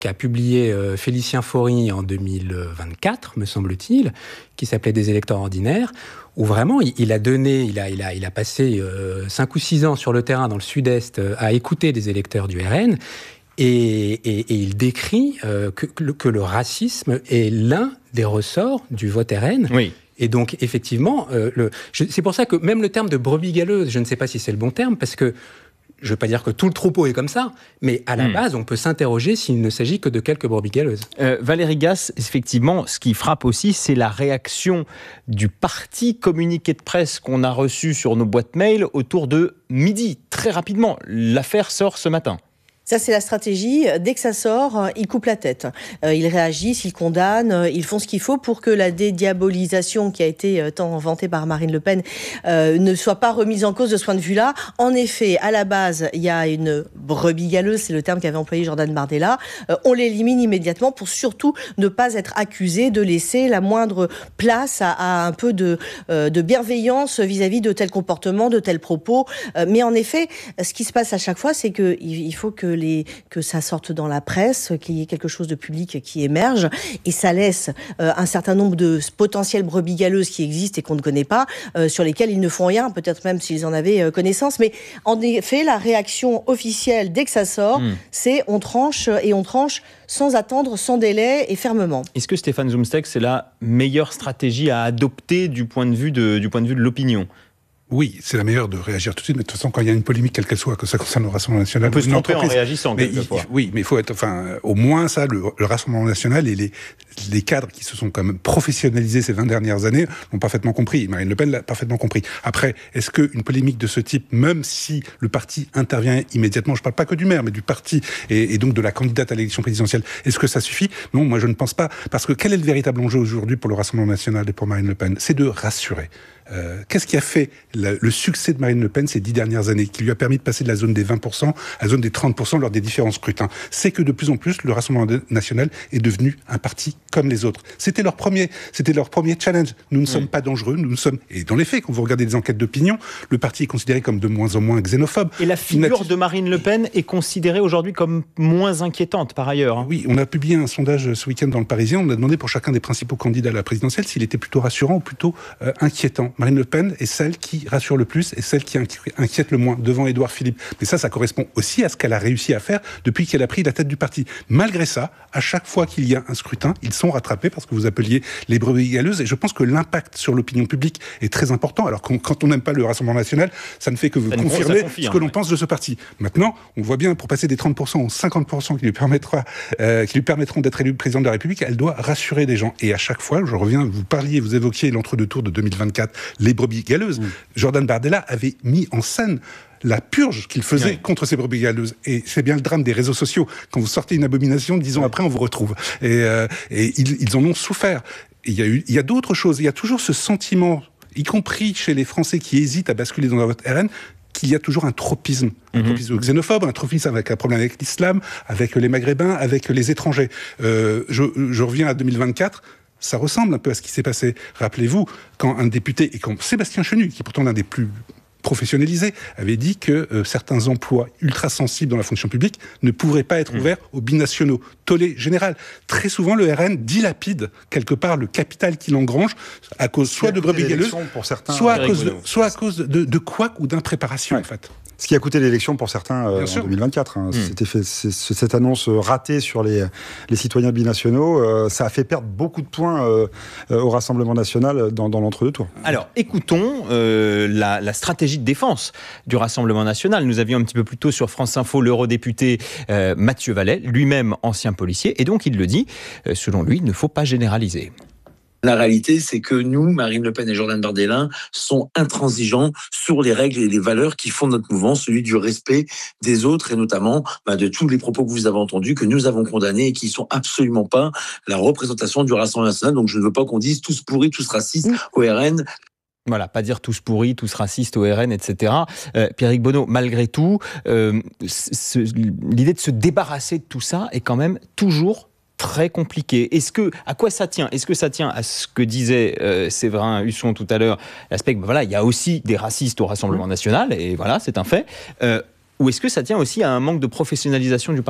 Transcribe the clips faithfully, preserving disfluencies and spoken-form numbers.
qu'a publié euh, Félicien Faury en deux mille vingt-quatre, me semble-t-il, qui s'appelait Des électeurs ordinaires, où vraiment il, il a donné, il a, il a, il a passé euh, cinq ou six ans sur le terrain dans le Sud-Est euh, à écouter des électeurs du R N, et, et, et il décrit euh, que, que, le, que le racisme est l'un des ressorts du vote R N. Oui. Et donc, effectivement, euh, le, je, c'est pour ça que même le terme de brebis galeuse, je ne sais pas si c'est le bon terme, parce que je ne veux pas dire que tout le troupeau est comme ça, mais à la mmh. base, on peut s'interroger s'il ne s'agit que de quelques brebis galeuses. Euh, Valérie Gasse, effectivement, ce qui frappe aussi, c'est la réaction du parti communiqué de presse qu'on a reçu sur nos boîtes mail autour de midi, très rapidement. L'affaire sort ce matin. Ça, c'est la stratégie. Dès que ça sort, ils coupent la tête. Euh, ils réagissent, ils condamnent, ils font ce qu'il faut pour que la dédiabolisation qui a été tant vantée par Marine Le Pen euh, ne soit pas remise en cause de ce point de vue-là. En effet, à la base, il y a une brebis galeuse, c'est le terme qu'avait employé Jordan Bardella. Euh, on l'élimine immédiatement pour surtout ne pas être accusé de laisser la moindre place à, à un peu de, euh, de bienveillance vis-à-vis de tels comportements, de tels propos. Euh, mais en effet, ce qui se passe à chaque fois, c'est qu'il il faut que Les, que ça sorte dans la presse, qu'il y ait quelque chose de public qui émerge, et ça laisse euh, un certain nombre de potentielles brebis galeuses qui existent et qu'on ne connaît pas, euh, sur lesquelles ils ne font rien, peut-être même s'ils en avaient euh, connaissance. Mais en effet, la réaction officielle, dès que ça sort, mmh. c'est on tranche, et on tranche sans attendre, sans délai et fermement. Est-ce que Stéphane Zumsteeg, c'est la meilleure stratégie à adopter du point de vue de, du point de vue de l'opinion ? Oui, c'est la meilleure de réagir tout de suite, mais de toute façon, quand il y a une polémique, quelle qu'elle soit, que ça concerne le Rassemblement National... On peut se tromper en réagissant, quelquefois. Oui, mais il faut être... Enfin, au moins, ça, le, le Rassemblement National et les, les cadres qui se sont quand même professionnalisés ces vingt dernières années l'ont parfaitement compris. Marine Le Pen l'a parfaitement compris. Après, est-ce qu'une polémique de ce type, même si le parti intervient immédiatement, je ne parle pas que du maire, mais du parti, et, et donc de la candidate à l'élection présidentielle, est-ce que ça suffit ? Non, moi je ne pense pas. Parce que quel est le véritable enjeu aujourd'hui pour le Rassemblement National et pour Marine Le Pen ? C'est de rassurer. Euh, qu'est-ce qui a fait la, le succès de Marine Le Pen ces dix dernières années, qui lui a permis de passer de la zone des vingt pour cent à la zone des trente pour cent lors des différents scrutins ? C'est que de plus en plus, le Rassemblement National est devenu un parti comme les autres. C'était leur premier, c'était leur premier challenge. Nous ne oui. sommes pas dangereux, nous ne sommes... Et dans les faits, quand vous regardez les enquêtes d'opinion, le parti est considéré comme de moins en moins xénophobe. Et la figure a... de Marine Le Pen est considérée aujourd'hui comme moins inquiétante, par ailleurs. Hein. Oui, on a publié un sondage ce week-end dans Le Parisien. On a demandé pour chacun des principaux candidats à la présidentielle s'il était plutôt rassurant ou plutôt euh, inquiétant. Marine Le Pen est celle qui rassure le plus et celle qui inquiète le moins devant Édouard Philippe. Mais ça, ça correspond aussi à ce qu'elle a réussi à faire depuis qu'elle a pris la tête du parti. Malgré ça, à chaque fois qu'il y a un scrutin, ils sont rattrapés par ce que vous appeliez les brebis galeuses. Et je pense que l'impact sur l'opinion publique est très important. Alors qu'on, quand on n'aime pas le Rassemblement National, ça ne fait que vous confirmer confirme, ce que l'on ouais. pense de ce parti. Maintenant, on voit bien, pour passer des trente pour cent aux cinquante pour cent qui lui, permettra, euh, qui lui permettront d'être élu président de la République, elle doit rassurer des gens. Et à chaque fois, je reviens, vous parliez, vous évoquiez l'entre-deux-tours de deux mille vingt-quatre, les brebis galeuses. Mmh. Jordan Bardella avait mis en scène la purge qu'il faisait oui. contre ces brebis galeuses. Et c'est bien le drame des réseaux sociaux. Quand vous sortez une abomination, dix ans oui. après, on vous retrouve. Et, euh, et ils, ils en ont souffert. Et il y a eu, il y a d'autres choses. Il y a toujours ce sentiment, y compris chez les Français qui hésitent à basculer dans la vote R N, qu'il y a toujours un tropisme, un mmh. tropisme xénophobe, un tropisme avec un problème avec l'islam, avec les Maghrébins, avec les étrangers. Euh, je, je reviens à deux mille vingt-quatre. Ça ressemble un peu à ce qui s'est passé. Rappelez-vous, quand un député, et quand Sébastien Chenu, qui est pourtant l'un des plus professionnalisés, avait dit que euh, certains emplois ultra sensibles dans la fonction publique ne pourraient pas être mmh. ouverts aux binationaux. Tollé général. Très souvent, le R N dilapide quelque part le capital qu'il engrange à cause soit de brebis galeuses, soit, à cause de, soit à cause de, de couac ou d'impréparation, ouais. en fait. Ce qui a coûté l'élection pour certains euh, en deux mille vingt-quatre. Hein. Mmh. C'était fait, c'est, c'est, cette annonce ratée sur les, les citoyens binationaux, euh, ça a fait perdre beaucoup de points euh, euh, au Rassemblement National dans, dans l'entre-deux tours. Alors, écoutons euh, la, la stratégie de défense du Rassemblement National. Nous avions un petit peu plus tôt sur France Info l'eurodéputé euh, Mathieu Vallet, lui-même ancien policier, et donc il le dit, euh, selon lui, il ne faut pas généraliser. La réalité, c'est que nous, Marine Le Pen et Jordan Bardella, sont intransigeants sur les règles et les valeurs qui font notre mouvement, celui du respect des autres et notamment bah, de tous les propos que vous avez entendus, que nous avons condamnés et qui ne sont absolument pas la représentation du Rassemblement national. Donc je ne veux pas qu'on dise tous pourris, tous racistes mmh. au R N. Voilà, pas dire tous pourris, tous racistes au R N, et cetera. Euh, Pierrick Bonneau, malgré tout, euh, ce, l'idée de se débarrasser de tout ça est quand même toujours très compliqué. Est-ce que, à quoi ça tient ? Est-ce que ça tient à ce que disait euh, Séverin Husson tout à l'heure, l'aspect que voilà, il y a aussi des racistes au Rassemblement national, et voilà, c'est un fait. Euh, ou est-ce que ça tient aussi à un manque de professionnalisation du parti ?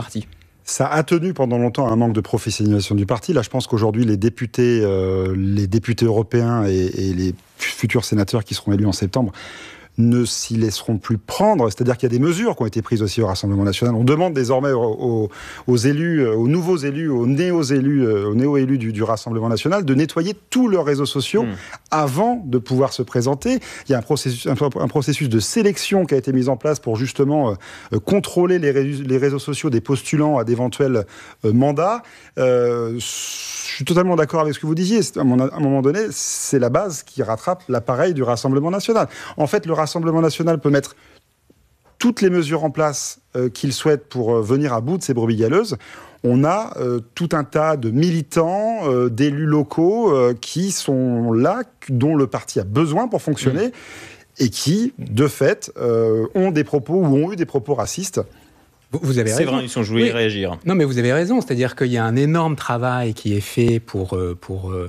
Ça a tenu pendant longtemps à un manque de professionnalisation du parti. Là, je pense qu'aujourd'hui, les députés, euh, les députés européens et, et les futurs sénateurs qui seront élus en septembre ne s'y laisseront plus prendre. C'est-à-dire qu'il y a des mesures qui ont été prises aussi au Rassemblement national. On demande désormais aux, aux, aux élus, aux nouveaux élus, aux néo-élus, aux néo-élus du, du Rassemblement national de nettoyer tous leurs réseaux sociaux mmh. avant de pouvoir se présenter. Il y a un processus, un, un processus de sélection qui a été mis en place pour justement euh, contrôler les, ré, les réseaux sociaux des postulants à d'éventuels euh, mandats. Euh, je suis totalement d'accord avec ce que vous disiez. À un moment donné, c'est la base qui rattrape l'appareil du Rassemblement national. En fait, le Rassemblement national peut mettre toutes les mesures en place euh, qu'il souhaite pour euh, venir à bout de ces brebis galeuses. On a euh, tout un tas de militants, euh, d'élus locaux euh, qui sont là, dont le parti a besoin pour fonctionner, mmh. et qui, de fait, euh, ont des propos ou ont eu des propos racistes. Vous avez C'est raison. vrai, ils sont joués oui. à réagir. Non, mais vous avez raison. C'est-à-dire qu'il y a un énorme travail qui est fait pour, pour euh,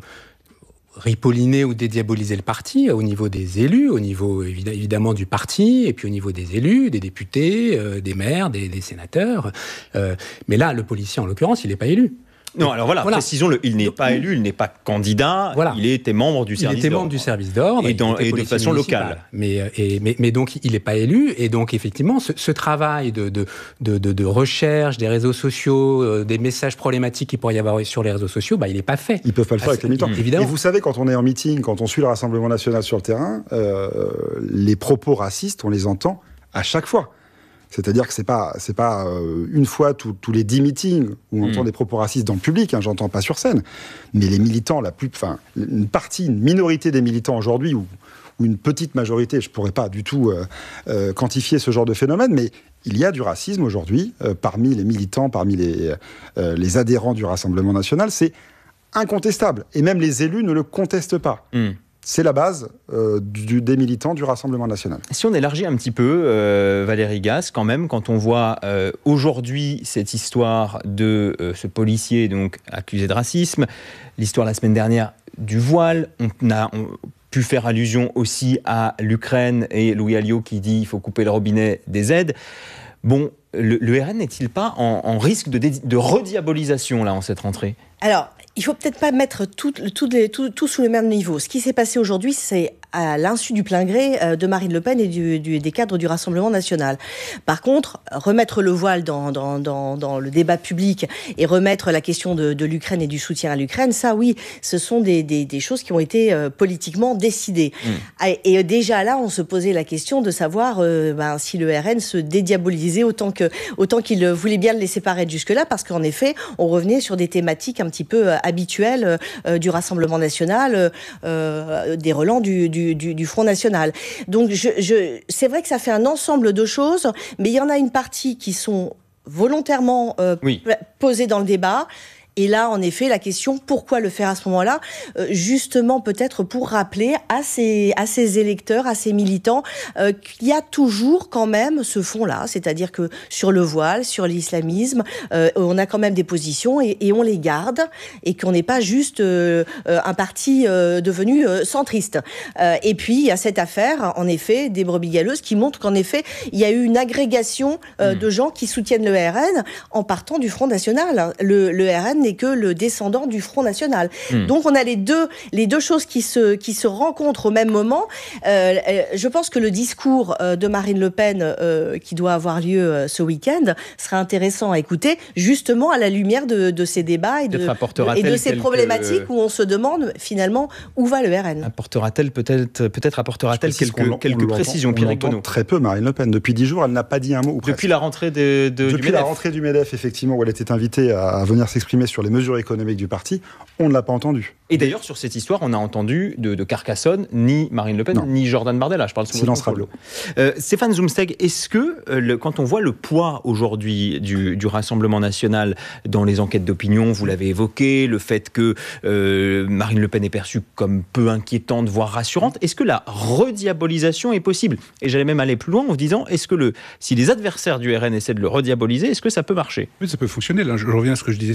ripolliner ou dédiaboliser le parti au niveau des élus, au niveau évidemment du parti, et puis au niveau des élus, des députés, euh, des maires, des, des sénateurs. Euh, mais là, le policier, en l'occurrence, il n'est pas élu. Non, alors voilà, voilà. précisons-le, il n'est pas élu, il n'est pas candidat, voilà. il était membre du service d'ordre. Il était membre du service d'ordre. Et, dans, et de façon locale. Mais, et, mais, mais donc, il n'est pas élu, et donc, effectivement, ce, ce travail de, de, de, de, de recherche des réseaux sociaux, euh, des messages problématiques qu'il pourrait y avoir sur les réseaux sociaux, bah, il n'est pas fait. Ils ne peuvent pas le faire ah, avec les militants. Mmh. Évidemment. Et vous savez, quand on est en meeting, quand on suit le Rassemblement national sur le terrain, euh, les propos racistes, on les entend à chaque fois. C'est-à-dire que c'est pas c'est pas euh, une fois tous les dix meetings où on mmh. entend des propos racistes dans le public, hein, j'entends pas sur scène, mais les militants, la plus, enfin une partie, une minorité des militants aujourd'hui ou, ou une petite majorité, je pourrais pas du tout euh, euh, quantifier ce genre de phénomène, mais il y a du racisme aujourd'hui euh, parmi les militants, parmi les euh, les adhérents du Rassemblement national, c'est incontestable et même les élus ne le contestent pas. Mmh. C'est la base euh, du, des militants du Rassemblement national. Si on élargit un petit peu, euh, Valérie Gasse, quand même, quand on voit euh, aujourd'hui cette histoire de euh, ce policier donc, accusé de racisme, l'histoire la semaine dernière du voile, on a on, pu faire allusion aussi à l'Ukraine et Louis Alliot qui dit qu'il faut couper le robinet des aides. Bon, le, le R N n'est-il pas en, en risque de, de rediabolisation là, en cette rentrée ? Alors, il ne faut peut-être pas mettre tout, tout, les, tout, tout sous le même niveau. Ce qui s'est passé aujourd'hui, c'est à l'insu du plein gré de Marine Le Pen et du, du, des cadres du Rassemblement national. Par contre, remettre le voile dans, dans, dans, dans le débat public et remettre la question de, de l'Ukraine et du soutien à l'Ukraine, ça oui, ce sont des, des, des choses qui ont été euh, politiquement décidées. Mmh. Et, et déjà là, on se posait la question de savoir euh, ben, si le R N se dédiabolisait autant, que, autant qu'il voulait bien le laisser paraître jusque-là, parce qu'en effet, on revenait sur des thématiques un petit peu euh, habituelles euh, du Rassemblement national, euh, des relents du, du Du, du Front National. Donc, je, je, c'est vrai que ça fait un ensemble de choses, mais il y en a une partie qui sont volontairement euh, oui. posées dans le débat. Et là, en effet, la question, pourquoi le faire à ce moment-là ? euh, Justement, peut-être pour rappeler à ces, à ces électeurs, à ces militants, euh, qu'il y a toujours quand même ce fond-là. C'est-à-dire que sur le voile, sur l'islamisme, euh, on a quand même des positions et, et on les garde. Et qu'on n'est pas juste euh, un parti euh, devenu euh, centriste. Euh, et puis, il y a cette affaire, en effet, des brebis galeuses qui montre qu'en effet, il y a eu une agrégation euh, mmh. de gens qui soutiennent le R N en partant du Front National. Le, le R N n'est que le descendant du Front National. Mmh. Donc on a les deux, les deux choses qui se, qui se rencontrent au même moment. Euh, je pense que le discours de Marine Le Pen, euh, qui doit avoir lieu euh, ce week-end, sera intéressant à écouter, justement à la lumière de, de ces débats et de, de, et de ces problématiques où on se demande finalement où va le R N. Apportera-t-elle peut-être, peut-être apportera-t-elle quelques, quelques précisions, Pierrick Bonneau ? Très peu, Marine Le Pen. Depuis dix jours, elle n'a pas dit un mot. Depuis la rentrée de, de, Depuis du MEDEF. la rentrée du MEDEF, effectivement, où elle était invitée à, à venir s'exprimer sur les mesures économiques du parti, on ne l'a pas entendu. Et d'ailleurs, sur cette histoire, on a entendu de, de Carcassonne, ni Marine Le Pen, non. ni Jordan Bardella. Je parle sous Silence radio. Euh, Stéphane Zumsteg, est-ce que, euh, le, quand on voit le poids aujourd'hui du, du Rassemblement national dans les enquêtes d'opinion, vous l'avez évoqué, le fait que euh, Marine Le Pen est perçue comme peu inquiétante, voire rassurante, est-ce que la rediabolisation est possible ? Et j'allais même aller plus loin en vous disant, est-ce que le, si les adversaires du R N essaient de le rediaboliser, est-ce que ça peut marcher ? Oui, ça peut fonctionner. Là, je reviens à ce que je disais tout à l'heure.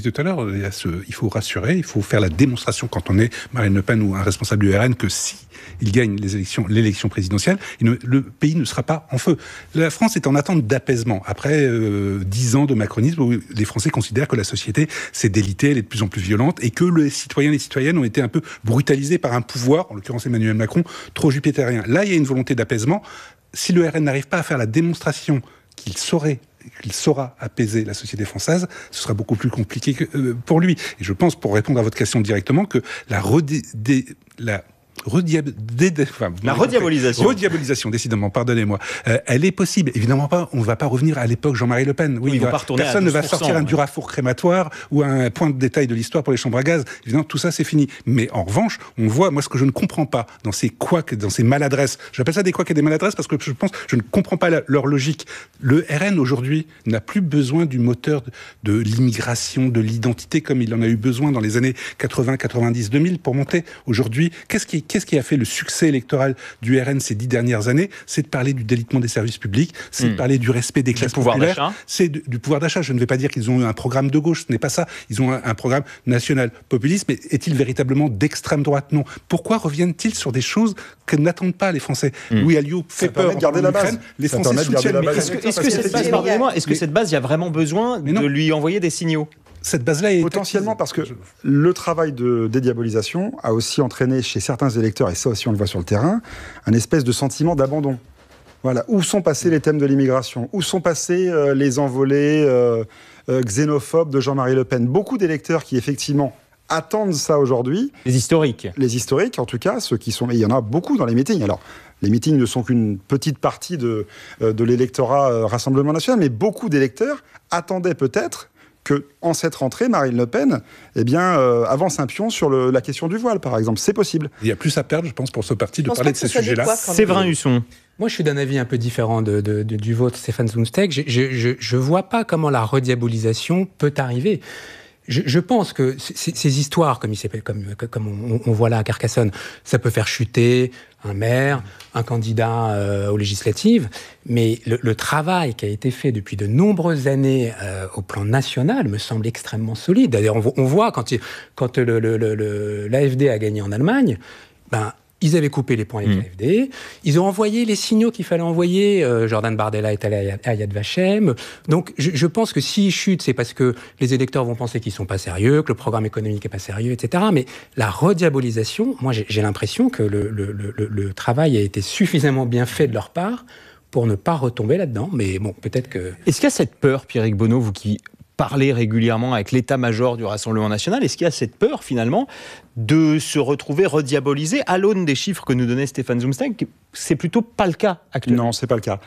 il, y a ce, il faut rassurer, il faut faire la démonstration quand on est Marine Le Pen ou un responsable du R N que si il gagne les élections, l'élection présidentielle, il ne, le pays ne sera pas en feu. La France est en attente d'apaisement. Après euh, dix ans de macronisme, où les Français considèrent que la société s'est délitée, elle est de plus en plus violente, et que les citoyens et les citoyennes ont été un peu brutalisés par un pouvoir, en l'occurrence Emmanuel Macron, trop jupitérien. Là, il y a une volonté d'apaisement. Si le R N n'arrive pas à faire la démonstration qu'il saurait qu'il saura apaiser la société française, ce sera beaucoup plus compliqué que, euh, pour lui. Et je pense, pour répondre à votre question directement, que la, redé, dé, la Rediab... Dé... Enfin, la rediabolisation. Rediabolisation, décidément, pardonnez-moi. Euh, elle est possible. Évidemment pas, on ne va pas revenir à l'époque Jean-Marie Le Pen. Oui, oui, va, personne ne va sortir un ouais. Durafour crématoire ou un point de détail de l'histoire pour les chambres à gaz. Évidemment, tout ça, c'est fini. Mais en revanche, on voit, moi, ce que je ne comprends pas dans ces couacs, dans ces maladresses, j'appelle ça des couacs et des maladresses parce que je pense, je ne comprends pas la, leur logique. Le R N, aujourd'hui, n'a plus besoin du moteur de, de l'immigration, de l'identité, comme il en a eu besoin dans les années quatre-vingts, quatre-vingt-dix, deux mille pour monter. Aujourd'hui, qu'est-ce qui, qu'est-ce qui a fait le succès électoral du R N ces dix dernières années? C'est de parler du délitement des services publics, c'est mmh. de parler du respect des classes populaires, c'est de, du pouvoir d'achat. Je ne vais pas dire qu'ils ont eu un programme de gauche, ce n'est pas ça. Ils ont un, un programme national populiste, mais est-il véritablement d'extrême droite? Non. Pourquoi reviennent-ils sur des choses que n'attendent pas les Français? mmh. Louis Alliot fait peur en garder la base. Les Français soutiennent. Mais est-ce que, est-ce que cette base, pardonnez-moi, est-ce que cette base, il y a vraiment besoin de lui envoyer des signaux? Cette base-là est potentiellement parce que le travail de dédiabolisation a aussi entraîné chez certains électeurs, et ça aussi on le voit sur le terrain, un espèce de sentiment d'abandon. Voilà. Où sont passés les thèmes de l'immigration? Où sont passés euh, les envolées euh, euh, xénophobes de Jean-Marie Le Pen? Beaucoup d'électeurs qui effectivement attendent ça aujourd'hui. Les historiques. Les historiques, en tout cas, ceux qui sont. Et il y en a beaucoup dans les meetings. Alors, les meetings ne sont qu'une petite partie de, euh, de l'électorat euh, Rassemblement National, mais beaucoup d'électeurs attendaient peut-être que, en cette rentrée, Marine Le Pen eh bien, euh, avance un pion sur le, la question du voile, par exemple. C'est possible. Il y a plus à perdre, je pense, pour ce parti de parler de ces sujets-là. Séverin Husson. Moi, je suis d'un avis un peu différent de, de, de, du vôtre, Stéphane Zumsteeg. Je ne vois pas comment la rediabolisation peut arriver. Je, je pense que c- ces histoires, comme, il comme, comme on, on voit là à Carcassonne, ça peut faire chuter un maire, un candidat euh, aux législatives, mais le, le travail qui a été fait depuis de nombreuses années euh, au plan national me semble extrêmement solide. D'ailleurs, on, on voit quand, il, quand le, le, le, le, l'A F D a gagné en Allemagne, ben, ils avaient coupé les ponts avec mmh. l'A F D, ils ont envoyé les signaux qu'il fallait envoyer, euh, Jordan Bardella est allé à Yad Vashem, donc je, je pense que s'ils chutent, c'est parce que les électeurs vont penser qu'ils sont pas sérieux, que le programme économique est pas sérieux, et cetera. Mais la rediabolisation, moi j'ai, j'ai l'impression que le, le, le, le travail a été suffisamment bien fait de leur part pour ne pas retomber là-dedans, mais bon, peut-être que... Est-ce qu'il y a cette peur, Pierrick Bonneau, vous qui parler régulièrement avec l'état-major du Rassemblement national, est-ce qu'il y a cette peur, finalement, de se retrouver rediabolisé à l'aune des chiffres que nous donnait Stéphane Zumsteeg? C'est plutôt pas le cas actuellement. Non, c'est pas le cas.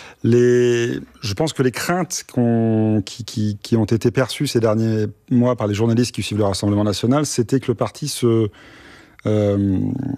Les... Je pense que les craintes qu'on... qui, qui, qui ont été perçues ces derniers mois par les journalistes qui suivent le Rassemblement national, c'était que le parti se... Euh...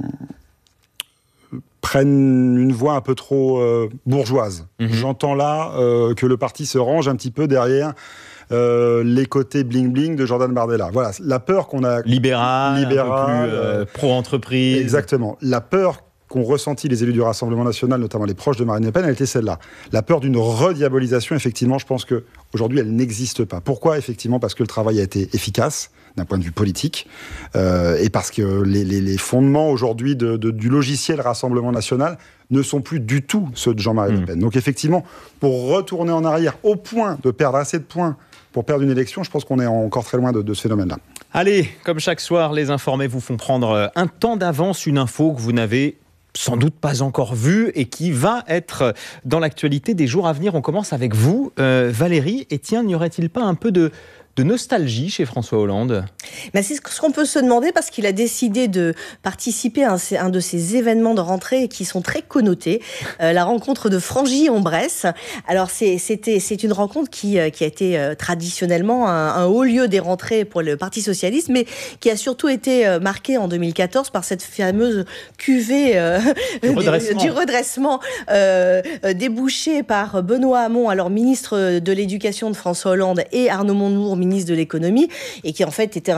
prennent une voix un peu trop euh, bourgeoise. Mmh. J'entends là euh, que le parti se range un petit peu derrière euh, les côtés bling-bling de Jordan Bardella. Voilà, la peur qu'on a... Libéral, libéral un peu plus euh, pro-entreprise. Exactement. La peur qu'ont ressenti les élus du Rassemblement national, notamment les proches de Marine Le Pen, elle était celle-là. La peur d'une rediabolisation, effectivement, je pense qu'aujourd'hui, elle n'existe pas. Pourquoi? Effectivement, parce que le travail a été efficace, d'un point de vue politique, euh, et parce que les, les, les fondements aujourd'hui de, de, du logiciel Rassemblement national ne sont plus du tout ceux de Jean-Marie mmh. Le Pen. Donc effectivement, pour retourner en arrière au point de perdre assez de points pour perdre une élection, je pense qu'on est encore très loin de, de ce phénomène-là. Allez, comme chaque soir, les informés vous font prendre un temps d'avance, une info que vous n'avez sans doute pas encore vue et qui va être dans l'actualité des jours à venir. On commence avec vous, euh, Valérie. Et tiens, n'y aurait-il pas un peu de... de nostalgie chez François Hollande? Ben c'est ce qu'on peut se demander parce qu'il a décidé de participer à un, un de ces événements de rentrée qui sont très connotés, euh, la rencontre de Frangy en Bresse. Alors c'est, c'était, c'est une rencontre qui, qui a été euh, traditionnellement un, un haut lieu des rentrées pour le Parti socialiste, mais qui a surtout été euh, marquée en deux mille quatorze par cette fameuse cuvée euh, du redressement, du redressement euh, débouchée par Benoît Hamon, alors ministre de l'Éducation de François Hollande, et Arnaud Montebourg, ministre de l'économie, et qui en fait était un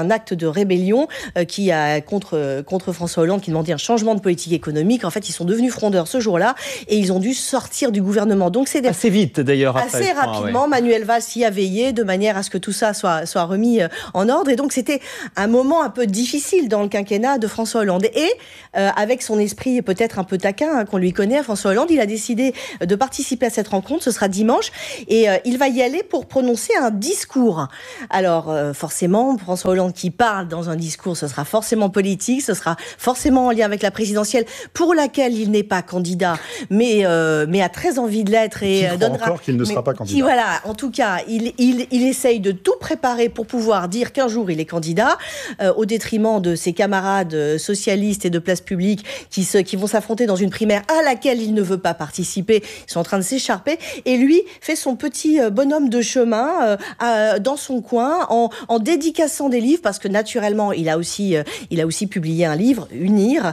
un acte de rébellion euh, qui a contre, contre François Hollande, qui demandait un changement de politique économique. En fait, ils sont devenus frondeurs ce jour-là et ils ont dû sortir du gouvernement. Donc, c'est des... assez vite d'ailleurs. Après, assez crois, rapidement. Ouais. Manuel Valls y a veillé de manière à ce que tout ça soit, soit remis en ordre. Et donc, c'était un moment un peu difficile dans le quinquennat de François Hollande. Et euh, avec son esprit peut-être un peu taquin hein, qu'on lui connaît, François Hollande, il a décidé de participer à cette rencontre. Ce sera dimanche. Et euh, il va y aller pour prononcer un discours. Alors, euh, forcément, François Hollande qui parle dans un discours, ce sera forcément politique, ce sera forcément en lien avec la présidentielle pour laquelle il n'est pas candidat, mais, euh, mais a très envie de l'être. Et qui croit donnera, encore qu'il ne sera pas candidat. Qui, voilà, en tout cas, il, il, il essaye de tout préparer pour pouvoir dire qu'un jour il est candidat, euh, au détriment de ses camarades socialistes et de place publique qui, se, qui vont s'affronter dans une primaire à laquelle il ne veut pas participer. Ils sont en train de s'écharper. Et lui fait son petit bonhomme de chemin euh, à, dans son coin en, en dédicaçant des livres, parce que naturellement, il a aussi, euh, il a aussi publié un livre, Unir.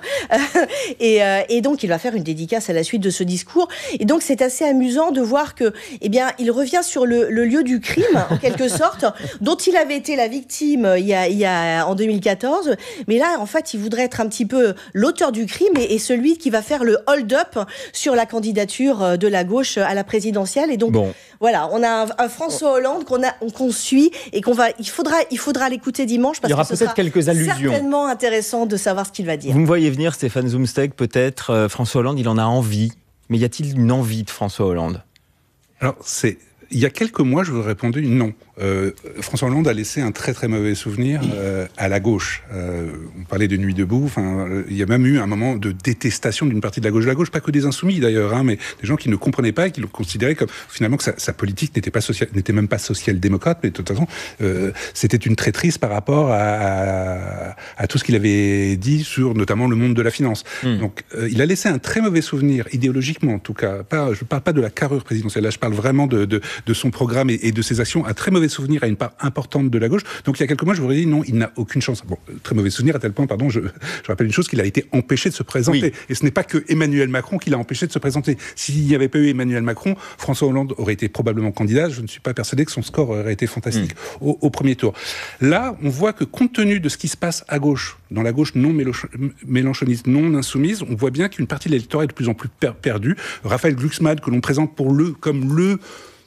et, euh, et donc, il va faire une dédicace à la suite de ce discours. Et donc, c'est assez amusant de voir que, eh bien, il revient sur le, le lieu du crime, en quelque sorte, dont il avait été la victime il y a, il y a, en deux mille quatorze. Mais là, en fait, il voudrait être un petit peu l'auteur du crime et, et celui qui va faire le hold-up sur la candidature de la gauche à la présidentielle. Et donc, bon. Voilà, on a un, un François Hollande qu'on a, qu'on suit et qu'on va, il faudra, il faudra l'écouter dimanche parce il y aura que ce peut-être sera quelques allusions. Certainement intéressant de savoir ce qu'il va dire. Vous me voyez venir, Stéphane Zumsteg, peut-être euh, François Hollande, il en a envie. Mais y a-t-il une envie de François Hollande ? Alors, c'est... Il y a quelques mois, je vous ai répondu non. Euh, François Hollande a laissé un très très mauvais souvenir euh, à la gauche. Euh, on parlait de Nuit debout. Enfin, euh, il y a même eu un moment de détestation d'une partie de la gauche. De la gauche, pas que des insoumis d'ailleurs, hein, mais des gens qui ne comprenaient pas et qui le considéraient comme finalement que sa, sa politique n'était pas social, n'était même pas social-démocrate, mais de toute façon, euh, c'était une traîtrise par rapport à, à, à tout ce qu'il avait dit sur notamment le monde de la finance. Mmh. Donc, euh, il a laissé un très mauvais souvenir idéologiquement, en tout cas. Pas, je parle pas de la carrure présidentielle. Là, je parle vraiment de, de de son programme et, et de ses actions, un très mauvais souvenir à une part importante de la gauche. Donc il y a quelques mois, je vous aurais dit non, il n'a aucune chance. Bon, très mauvais souvenir à tel point, pardon, je, je rappelle une chose, qu'il a été empêché de se présenter. Oui. Et ce n'est pas que Emmanuel Macron qui l'a empêché de se présenter. S'il n'y avait pas eu Emmanuel Macron, François Hollande aurait été probablement candidat. Je ne suis pas persuadé que son score aurait été fantastique mmh. au, au premier tour. Là, on voit que compte tenu de ce qui se passe à gauche, dans la gauche non mélenchoniste, non insoumise, on voit bien qu'une partie de l'électorat est de plus en plus per- perdue. Raphaël Glucksmann, que l'on présente pour le, comme le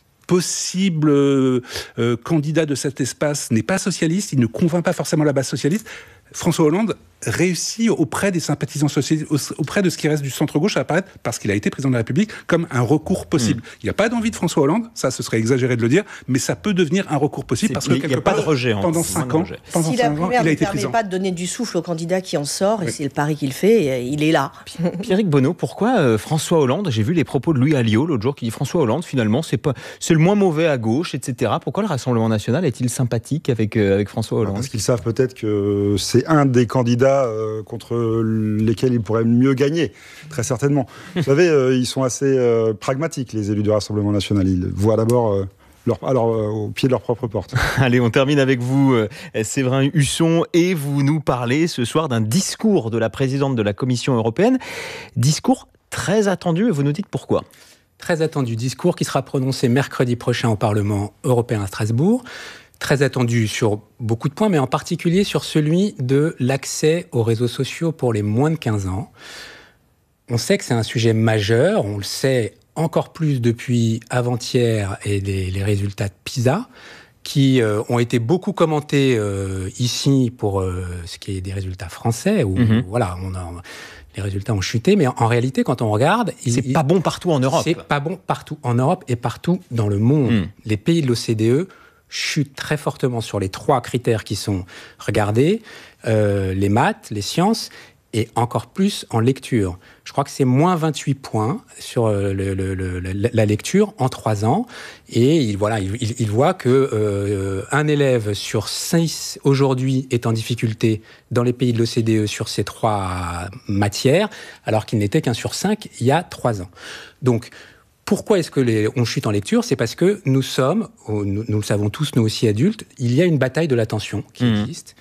possible euh, euh, candidat de cet espace, n'est pas socialiste, il ne convainc pas forcément la base socialiste. François Hollande réussit auprès des sympathisants socialistes, auprès de ce qui reste du centre-gauche, à apparaître, parce qu'il a été président de la République, comme un recours possible. Mmh. Il n'y a pas d'envie de François Hollande, ça ce serait exagéré de le dire, mais ça peut devenir un recours possible, c'est bah, parce que quelque part, pas de rejet, hein, pendant cinq ans, pendant si la primaire il ne permet pas de donner du souffle au candidat qui en sort, oui. et c'est le pari qu'il fait, il est là. Pierrick Bonneau, pourquoi euh, François Hollande, j'ai vu les propos de Louis Alliot l'autre jour qui dit François Hollande, finalement, c'est, pas, c'est le moins mauvais à gauche, et cetera. Pourquoi le Rassemblement National est-il sympathique avec, euh, avec François Hollande ? Parce qu'ils savent peut-être que c'est un des candidats euh, contre lesquels ils pourraient mieux gagner, très certainement. Vous savez, euh, ils sont assez euh, pragmatiques, les élus du Rassemblement National. Ils voient d'abord euh, leur, alors, euh, au pied de leur propre porte. Allez, on termine avec vous, euh, Séverin Husson, et vous nous parlez ce soir d'un discours de la présidente de la Commission européenne. Discours très attendu, et vous nous dites pourquoi ? Très attendu, discours qui sera prononcé mercredi prochain au Parlement européen à Strasbourg. Très attendu sur beaucoup de points, mais en particulier sur celui de l'accès aux réseaux sociaux pour les moins de quinze ans. On sait que c'est un sujet majeur, on le sait encore plus depuis avant-hier et les, les résultats de PISA, qui euh, ont été beaucoup commentés euh, ici pour euh, ce qui est des résultats français, où mm-hmm. voilà, on a... les résultats ont chuté, mais en réalité, quand on regarde... C'est il, pas bon partout en Europe. C'est pas bon partout en Europe et partout dans le monde. Mm. Les pays de l'O C D E chutent très fortement sur les trois critères qui sont regardés, euh, les maths, les sciences, et encore plus en lecture. Je crois que c'est moins vingt-huit points sur le, le, le, la lecture en trois ans. Et il, voilà, il, il, il voit que euh, un élève sur six aujourd'hui est en difficulté dans les pays de l'O C D E sur ces trois matières, alors qu'il n'était qu'un sur cinq il y a trois ans. Donc, pourquoi est-ce que les, on chute en lecture ? C'est parce que nous sommes, nous, nous le savons tous, nous aussi adultes, il y a une bataille de l'attention qui mmh. existe.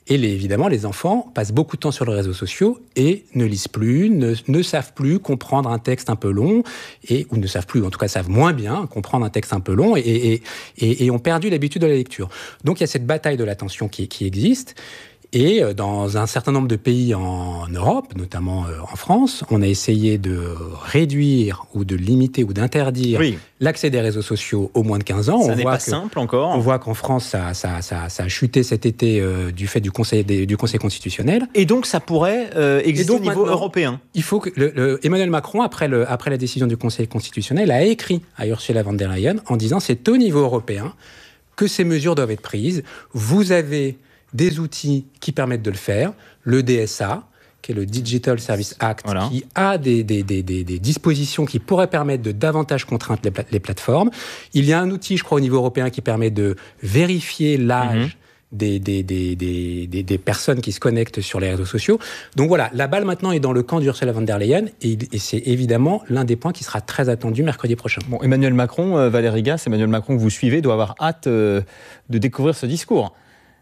Et les, évidemment, les enfants passent beaucoup de temps sur les réseaux sociaux et ne lisent plus, ne, ne savent plus comprendre un texte un peu long, et, ou ne savent plus, en tout cas savent moins bien comprendre un texte un peu long, et, et, et, et ont perdu l'habitude de la lecture. Donc il y a cette bataille de l'attention qui, qui existe. Et dans un certain nombre de pays en Europe, notamment en France, on a essayé de réduire ou de limiter ou d'interdire oui. l'accès des réseaux sociaux aux moins de quinze ans. Ça on n'est voit pas que, simple encore. On voit qu'en France, ça, ça, ça, ça a chuté cet été euh, du fait du Conseil, des, du Conseil constitutionnel. Et donc ça pourrait euh, exister au niveau européen. Il faut que le, le, Emmanuel Macron, après, le, après la décision du Conseil constitutionnel, a écrit à Ursula von der Leyen en disant c'est au niveau européen que ces mesures doivent être prises. Vous avez des outils qui permettent de le faire, le D S A, qui est le Digital Service Act, voilà. qui a des, des, des, des, des dispositions qui pourraient permettre de davantage contraindre les, pla- les plateformes. Il y a un outil, je crois, au niveau européen qui permet de vérifier l'âge mmh. des, des, des, des, des, des personnes qui se connectent sur les réseaux sociaux. Donc voilà, la balle maintenant est dans le camp d'Ursula von der Leyen, et, et c'est évidemment l'un des points qui sera très attendu mercredi prochain. Bon, Emmanuel Macron, euh, Valérie Gasse, Emmanuel Macron que vous suivez, doit avoir hâte euh, de découvrir ce discours.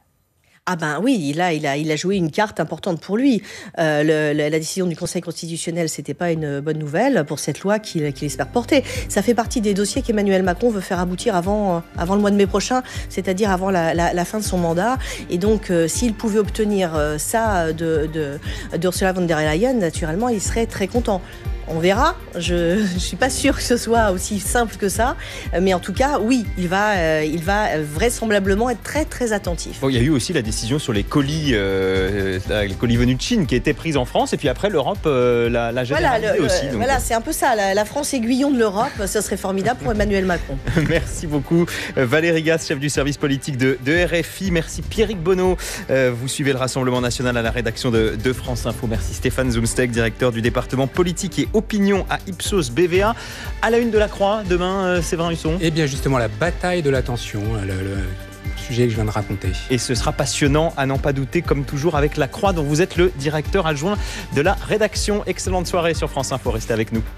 Ah ben oui, il a, il a, il a joué une carte importante pour lui. Euh, le, la, la décision du Conseil constitutionnel, c'était pas une bonne nouvelle pour cette loi qu'il, qu'il espère porter. Ça fait partie des dossiers qu'Emmanuel Macron veut faire aboutir avant, avant le mois de mai prochain, c'est-à-dire avant la, la, la fin de son mandat. Et donc, euh, s'il pouvait obtenir euh, ça de, de, d'Ursula von der Leyen, naturellement, il serait très content. On verra, je ne suis pas sûre que ce soit aussi simple que ça, mais en tout cas, oui, il va, euh, il va vraisemblablement être très très attentif. Bon, il y a eu aussi la décision sur les colis, euh, les colis venus de Chine qui a été prise en France, et puis après l'Europe euh, l'a, l'a généralisée voilà, le, aussi. Donc. Voilà, c'est un peu ça, la, la France aiguillon de l'Europe, ce serait formidable pour Emmanuel Macron. Merci beaucoup Valérie Gasse, chef du service politique de, de R F I. Merci Pierrick Bonneau, euh, vous suivez le Rassemblement National à la rédaction de, de France Info. Merci Stéphane Zumsteeg, directeur du département politique et opinion à Ipsos B V A. À la une de la Croix, demain, euh, Séverin Husson. Eh bien, justement, la bataille de l'attention, le, le sujet que je viens de raconter. Et ce sera passionnant, à n'en pas douter, comme toujours, avec la Croix, dont vous êtes le directeur adjoint de la rédaction. Excellente soirée sur France Info, restez avec nous.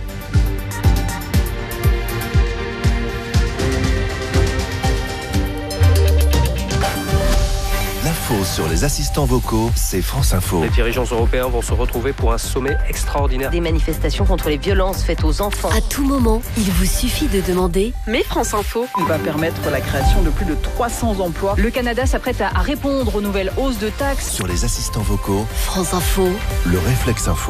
L'info sur les assistants vocaux, c'est France Info. Les dirigeants européens vont se retrouver pour un sommet extraordinaire. Des manifestations contre les violences faites aux enfants. À tout moment, il vous suffit de demander « Mais France Info » va permettre la création de plus de trois cents emplois. Le Canada s'apprête à répondre aux nouvelles hausses de taxes. Sur les assistants vocaux, France Info, le réflexe info.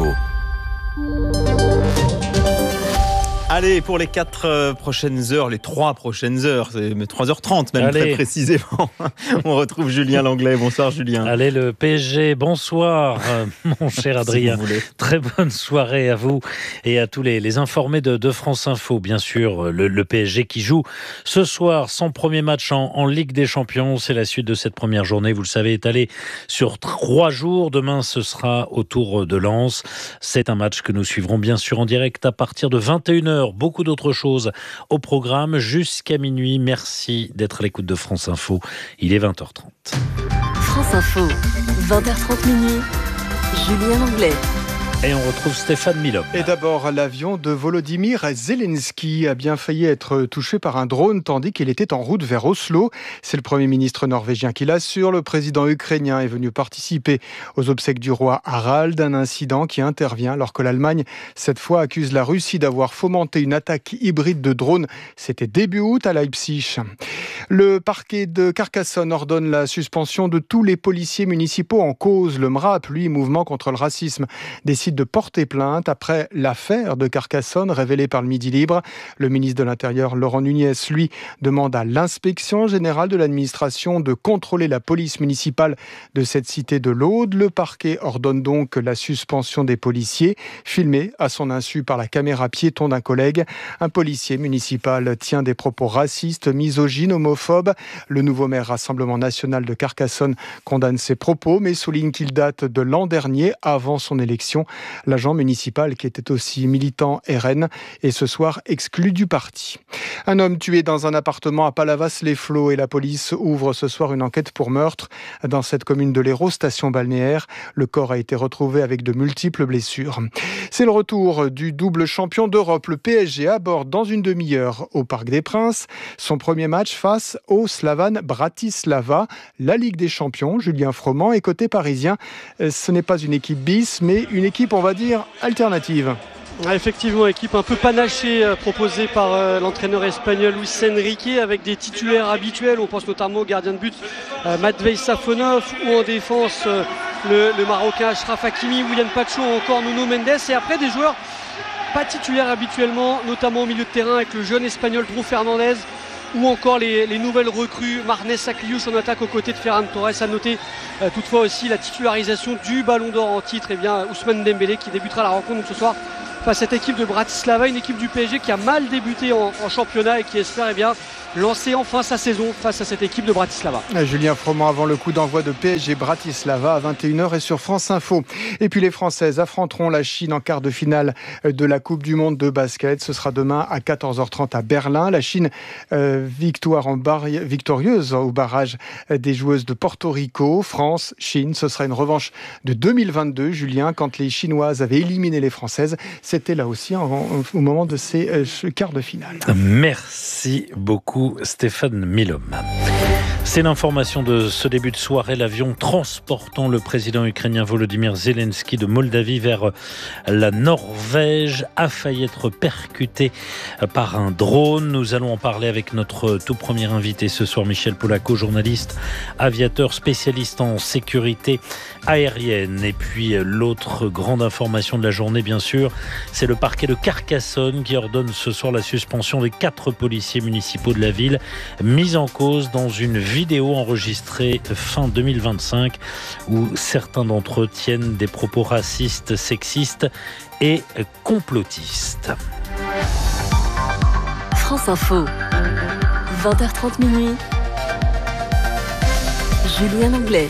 Allez, pour les quatre euh, prochaines heures, les trois prochaines heures, c'est trois heures trente même Allez. Très précisément, on retrouve Julien Langlais. Bonsoir Julien. Allez, le P S G, bonsoir euh, mon cher Adrien. Si très bonne soirée à vous et à tous les, les informés de, de France Info. Bien sûr, le, le P S G qui joue ce soir son premier match en, en Ligue des Champions. C'est la suite de cette première journée, vous le savez, étalée sur trois jours. Demain, ce sera au tour de Lens. C'est un match que nous suivrons bien sûr en direct à partir de vingt et une heures. Beaucoup d'autres choses au programme jusqu'à minuit. Merci d'être à l'écoute de France Info. Il est vingt heures trente. France Info, vingt heures trente minutes. Julien Langlais. Et on retrouve Stéphane Milop. Et d'abord, l'avion de Volodymyr Zelensky a bien failli être touché par un drone tandis qu'il était en route vers Oslo. C'est le Premier ministre norvégien qui l'assure. Le président ukrainien est venu participer aux obsèques du roi Harald, un incident qui intervient alors que l'Allemagne, cette fois, accuse la Russie d'avoir fomenté une attaque hybride de drones. C'était début août à Leipzig. Le parquet de Carcassonne ordonne la suspension de tous les policiers municipaux en cause. Le M R A P, lui, Mouvement contre le racisme, décide de porter plainte après l'affaire de Carcassonne révélée par le Midi Libre. Le ministre de l'Intérieur, Laurent Nunez, lui, demande à l'inspection générale de l'administration de contrôler la police municipale de cette cité de l'Aude. Le parquet ordonne donc la suspension des policiers, filmés à son insu par la caméra piéton d'un collègue. Un policier municipal tient des propos racistes, misogynes, homophobes. Le nouveau maire Rassemblement National de Carcassonne condamne ces propos, mais souligne qu'ils datent de l'an dernier, avant son élection. L'agent municipal, qui était aussi militant R N, est ce soir exclu du parti. Un homme tué dans un appartement à Palavas-les-Flots et la police ouvre ce soir une enquête pour meurtre dans cette commune de l'Hérault, station balnéaire. Le corps a été retrouvé avec de multiples blessures. C'est le retour du double champion d'Europe. Le P S G aborde dans une demi-heure au Parc des Princes son premier match face au Slavan Bratislava. La Ligue des Champions, Julien Froment, est côté parisien. Ce n'est pas une équipe bis, mais une équipe, on va dire, alternative. Ah, effectivement, équipe un peu panachée euh, proposée par euh, l'entraîneur espagnol Luis Enrique, avec des titulaires habituels. On pense notamment au gardien de but euh, Matvei Safonov, ou en défense euh, le, le Marocain Achraf Hakimi, William Pacho ou encore Nuno Mendes. Et après des joueurs pas titulaires habituellement, notamment au milieu de terrain avec le jeune espagnol Drew Fernandez, ou encore les, les nouvelles recrues Marnes Sakliouche en attaque aux côtés de Ferran Torres. À noter euh, toutefois aussi la titularisation du Ballon d'Or en titre, et bien Ousmane Dembélé, qui débutera la rencontre donc, ce soir face à cette équipe de Bratislava, une équipe du P S G qui a mal débuté en, en championnat et qui espère eh bien, lancer enfin sa saison face à cette équipe de Bratislava. Julien Froment avant le coup d'envoi de P S G Bratislava à vingt et une heures et sur France Info. Et puis les Françaises affronteront la Chine en quart de finale de la Coupe du Monde de basket. Ce sera demain à quatorze heures trente à Berlin. La Chine euh, victoire en bar... victorieuse au barrage des joueuses de Porto Rico. France, Chine, ce sera une revanche de deux mille vingt-deux, Julien, quand les Chinoises avaient éliminé les Françaises. C'était là aussi en, en, au moment de ces euh, quarts de finale. Merci beaucoup Stéphane Milhomme. C'est l'information de ce début de soirée. L'avion transportant le président ukrainien Volodymyr Zelensky de Moldavie vers la Norvège a failli être percuté par un drone. Nous allons en parler avec notre tout premier invité ce soir, Michel Polaco, journaliste, aviateur, spécialiste en sécurité aérienne. Et puis l'autre grande information de la journée, bien sûr, c'est le parquet de Carcassonne qui ordonne ce soir la suspension des quatre policiers municipaux de la ville mis en cause dans une vidéo enregistrée fin deux mille vingt-cinq où certains d'entre eux tiennent des propos racistes, sexistes et complotistes. France Info, vingt heures trente minuit. Julien Anglais.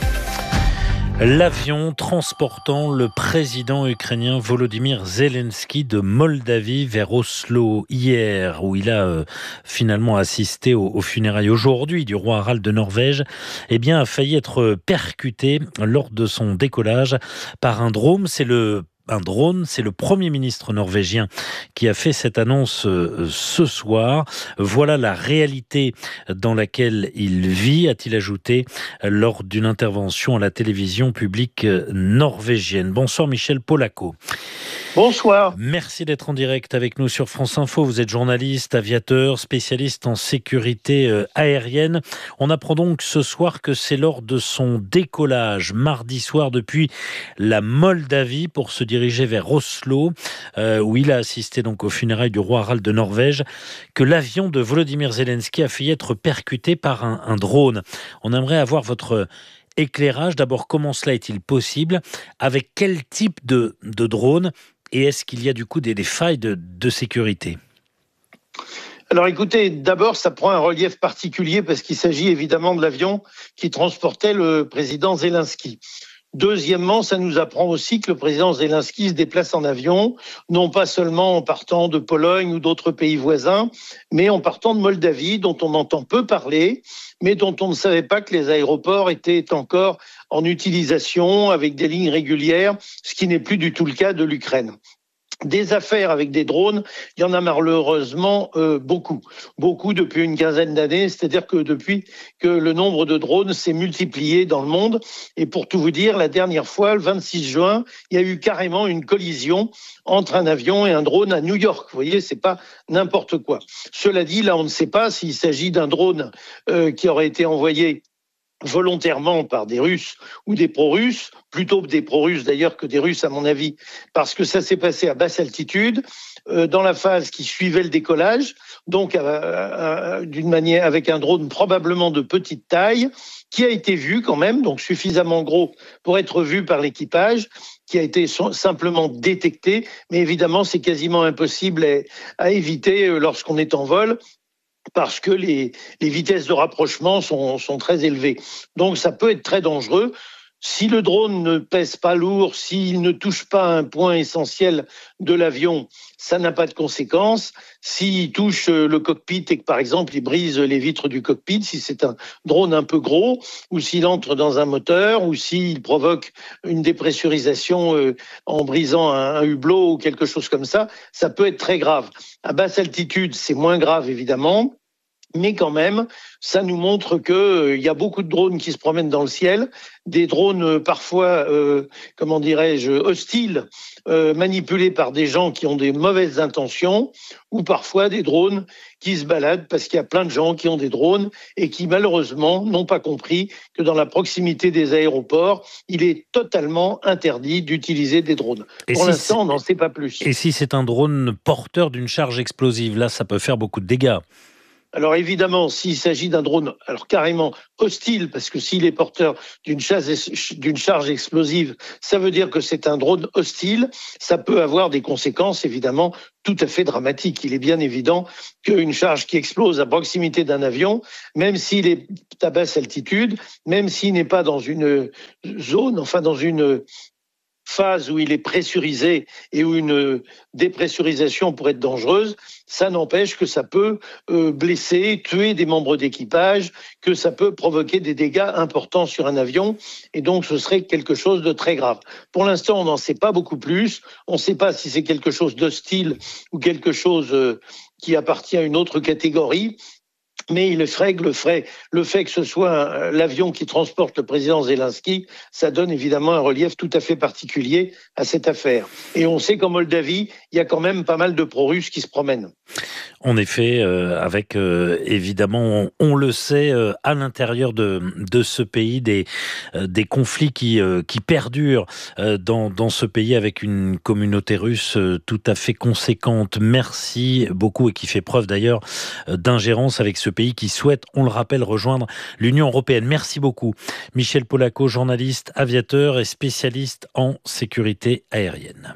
L'avion transportant le président ukrainien Volodymyr Zelensky de Moldavie vers Oslo hier, où il a euh, finalement assisté aux, aux funérailles aujourd'hui du roi Harald de Norvège, eh bien, a failli être percuté lors de son décollage par un drone. C'est le Un drone, c'est le Premier ministre norvégien qui a fait cette annonce euh, ce soir. Voilà la réalité dans laquelle il vit, a-t-il ajouté lors d'une intervention à la télévision publique norvégienne. Bonsoir Michel Polaco. Bonsoir. Merci d'être en direct avec nous sur France Info. Vous êtes journaliste, aviateur, spécialiste en sécurité euh, aérienne. On apprend donc ce soir que c'est lors de son décollage mardi soir depuis la Moldavie pour se diriger vers Oslo, euh, où il a assisté donc aux funérailles du roi Harald de Norvège, que l'avion de Volodymyr Zelensky a failli être percuté par un, un drone. On aimerait avoir votre éclairage. D'abord, comment cela est-il possible? Avec quel type de, de drone? Et est-ce qu'il y a du coup des, des failles de, de sécurité? Alors écoutez, d'abord ça prend un relief particulier parce qu'il s'agit évidemment de l'avion qui transportait le président Zelensky. Deuxièmement, ça nous apprend aussi que le président Zelensky se déplace en avion, non pas seulement en partant de Pologne ou d'autres pays voisins, mais en partant de Moldavie, dont on entend peu parler, mais dont on ne savait pas que les aéroports étaient encore en utilisation avec des lignes régulières, ce qui n'est plus du tout le cas de l'Ukraine. Des affaires avec des drones, il y en a malheureusement euh, beaucoup. Beaucoup depuis une quinzaine d'années, c'est-à-dire que depuis que le nombre de drones s'est multiplié dans le monde. Et pour tout vous dire, la dernière fois, le vingt-six juin, il y a eu carrément une collision entre un avion et un drone à New York. Vous voyez, c'est pas n'importe quoi. Cela dit, là, on ne sait pas s'il s'agit d'un drone euh, qui aurait été envoyé volontairement par des Russes ou des pro-russes, plutôt des pro-russes d'ailleurs que des Russes à mon avis, parce que ça s'est passé à basse altitude, euh, dans la phase qui suivait le décollage, donc euh, euh, d'une manière avec un drone probablement de petite taille, qui a été vu quand même, donc suffisamment gros pour être vu par l'équipage, qui a été simplement détecté, mais évidemment c'est quasiment impossible à, à éviter lorsqu'on est en vol, parce que les, les vitesses de rapprochement sont, sont très élevées. Donc ça peut être très dangereux. Si le drone ne pèse pas lourd, s'il ne touche pas un point essentiel de l'avion, ça n'a pas de conséquences. S'il touche le cockpit et que, par exemple, il brise les vitres du cockpit, si c'est un drone un peu gros, ou s'il entre dans un moteur, ou s'il provoque une dépressurisation euh, en brisant un, un hublot ou quelque chose comme ça, ça peut être très grave. À basse altitude, c'est moins grave, évidemment. Mais quand même, ça nous montre qu'il euh, y a beaucoup de drones qui se promènent dans le ciel, des drones euh, parfois, euh, comment dirais-je, hostiles, euh, manipulés par des gens qui ont des mauvaises intentions, ou parfois des drones qui se baladent parce qu'il y a plein de gens qui ont des drones et qui malheureusement n'ont pas compris que dans la proximité des aéroports, il est totalement interdit d'utiliser des drones. Et Pour si l'instant, on n'en sait pas plus. Et si c'est un drone porteur d'une charge explosive, là, ça peut faire beaucoup de dégâts. Alors évidemment, s'il s'agit d'un drone, alors carrément hostile, parce que s'il est porteur d'une charge, d'une charge explosive, ça veut dire que c'est un drone hostile. Ça peut avoir des conséquences évidemment tout à fait dramatiques. Il est bien évident qu'une charge qui explose à proximité d'un avion, même s'il est à basse altitude, même s'il n'est pas dans une zone, enfin dans une phase où il est pressurisé et où une dépressurisation pourrait être dangereuse, ça n'empêche que ça peut euh, blesser, tuer des membres d'équipage, que ça peut provoquer des dégâts importants sur un avion, et donc ce serait quelque chose de très grave. Pour l'instant, on n'en sait pas beaucoup plus. On ne sait pas si c'est quelque chose d'hostile ou quelque chose euh, qui appartient à une autre catégorie. Mais il est vrai que le fait, le fait que ce soit l'avion qui transporte le président Zelensky, ça donne évidemment un relief tout à fait particulier à cette affaire. Et on sait qu'en Moldavie, il y a quand même pas mal de pro-russes qui se promènent. En effet, euh, avec euh, évidemment, on, on le sait, euh, à l'intérieur de, de ce pays, des, euh, des conflits qui, euh, qui perdurent euh, dans, dans ce pays avec une communauté russe euh, tout à fait conséquente. Merci beaucoup et qui fait preuve d'ailleurs euh, d'ingérence avec ce pays qui souhaite, on le rappelle, rejoindre l'Union européenne. Merci beaucoup. Michel Polaco, journaliste, aviateur et spécialiste en sécurité aérienne.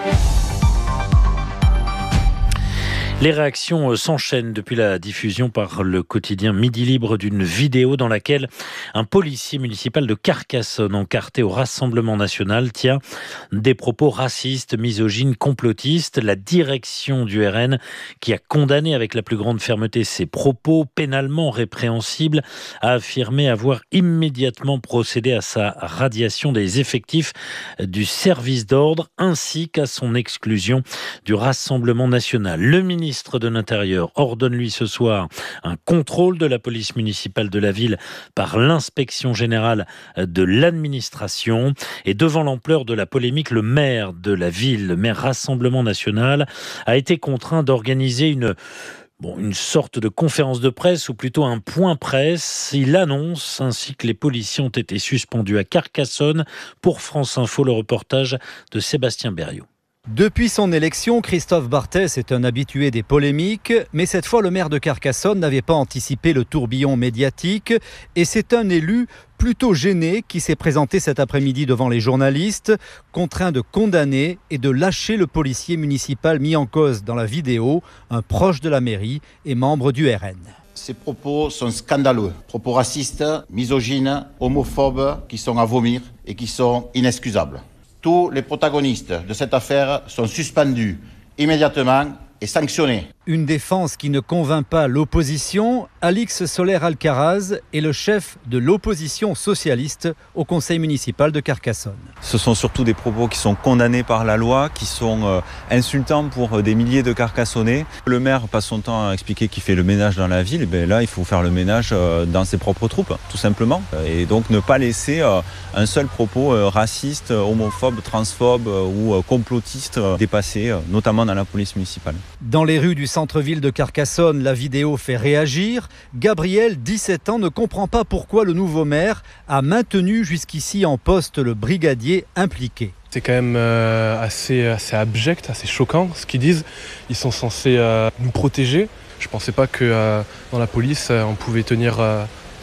Les réactions s'enchaînent depuis la diffusion par le quotidien Midi Libre d'une vidéo dans laquelle un policier municipal de Carcassonne, encarté au Rassemblement national, tient des propos racistes, misogynes, complotistes. La direction du R N, qui a condamné avec la plus grande fermeté ces propos pénalement répréhensibles, a affirmé avoir immédiatement procédé à sa radiation des effectifs du service d'ordre ainsi qu'à son exclusion du Rassemblement national. Le ministre Le ministre de l'Intérieur ordonne lui ce soir un contrôle de la police municipale de la ville par l'inspection générale de l'administration. Et devant l'ampleur de la polémique, le maire de la ville, le maire Rassemblement national, a été contraint d'organiser une Bon, une sorte de conférence de presse ou plutôt un point presse. Il annonce ainsi que les policiers ont été suspendus à Carcassonne. Pour France Info, le reportage de Sébastien Berriot. Depuis son élection, Christophe Barthès est un habitué des polémiques, mais cette fois le maire de Carcassonne n'avait pas anticipé le tourbillon médiatique et c'est un élu plutôt gêné qui s'est présenté cet après-midi devant les journalistes, contraint de condamner et de lâcher le policier municipal mis en cause dans la vidéo, un proche de la mairie et membre du R N. Ces propos sont scandaleux, propos racistes, misogynes, homophobes qui sont à vomir et qui sont inexcusables. Tous les protagonistes de cette affaire sont suspendus immédiatement et sanctionnés. Une défense qui ne convainc pas l'opposition. Alix Soler-Alcaraz est le chef de l'opposition socialiste au conseil municipal de Carcassonne. Ce sont surtout des propos qui sont condamnés par la loi, qui sont euh, insultants pour des milliers de Carcassonnais. Le maire passe son temps à expliquer qu'il fait le ménage dans la ville. Et bien là, il faut faire le ménage euh, dans ses propres troupes, tout simplement. Et donc ne pas laisser euh, un seul propos euh, raciste, homophobe, transphobe euh, ou euh, complotiste euh, dépasser, euh, notamment dans la police municipale. Dans les rues du centre-ville de Carcassonne, la vidéo fait réagir. Gabriel, dix-sept ans, ne comprend pas pourquoi le nouveau maire a maintenu jusqu'ici en poste le brigadier impliqué. C'est quand même euh, assez, assez abject, assez choquant ce qu'ils disent. Ils sont censés euh, nous protéger. Je ne pensais pas que euh, dans la police, euh, on pouvait tenir euh,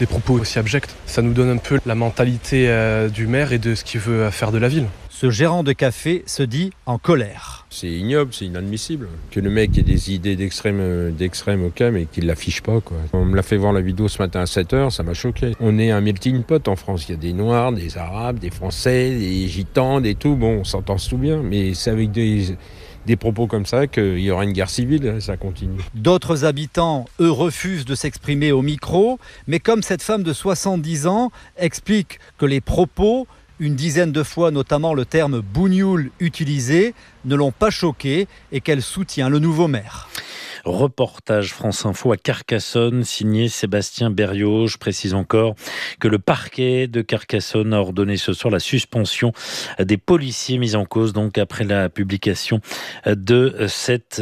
des propos aussi abjects. Ça nous donne un peu la mentalité euh, du maire et de ce qu'il veut faire de la ville. Ce gérant de café se dit en colère. C'est ignoble, c'est inadmissible. Que le mec ait des idées d'extrême, d'extrême ok, mais qu'il ne l'affiche pas, quoi. On me l'a fait voir la vidéo ce matin à sept heures, ça m'a choqué. On est un melting pot en France. Il y a des Noirs, des Arabes, des Français, des Gitans, des tout. Bon, on s'entend tout bien, mais c'est avec des... des propos comme ça qu'il y aura une guerre civile, ça continue. D'autres habitants, eux, refusent de s'exprimer au micro, mais comme cette femme de soixante-dix ans explique que les propos, une dizaine de fois notamment le terme bougnoul utilisé, ne l'ont pas choquée et qu'elle soutient le nouveau maire. Reportage France Info à Carcassonne, signé Sébastien Berriot. Je précise encore que le parquet de Carcassonne a ordonné ce soir la suspension des policiers mis en cause donc après la publication de cette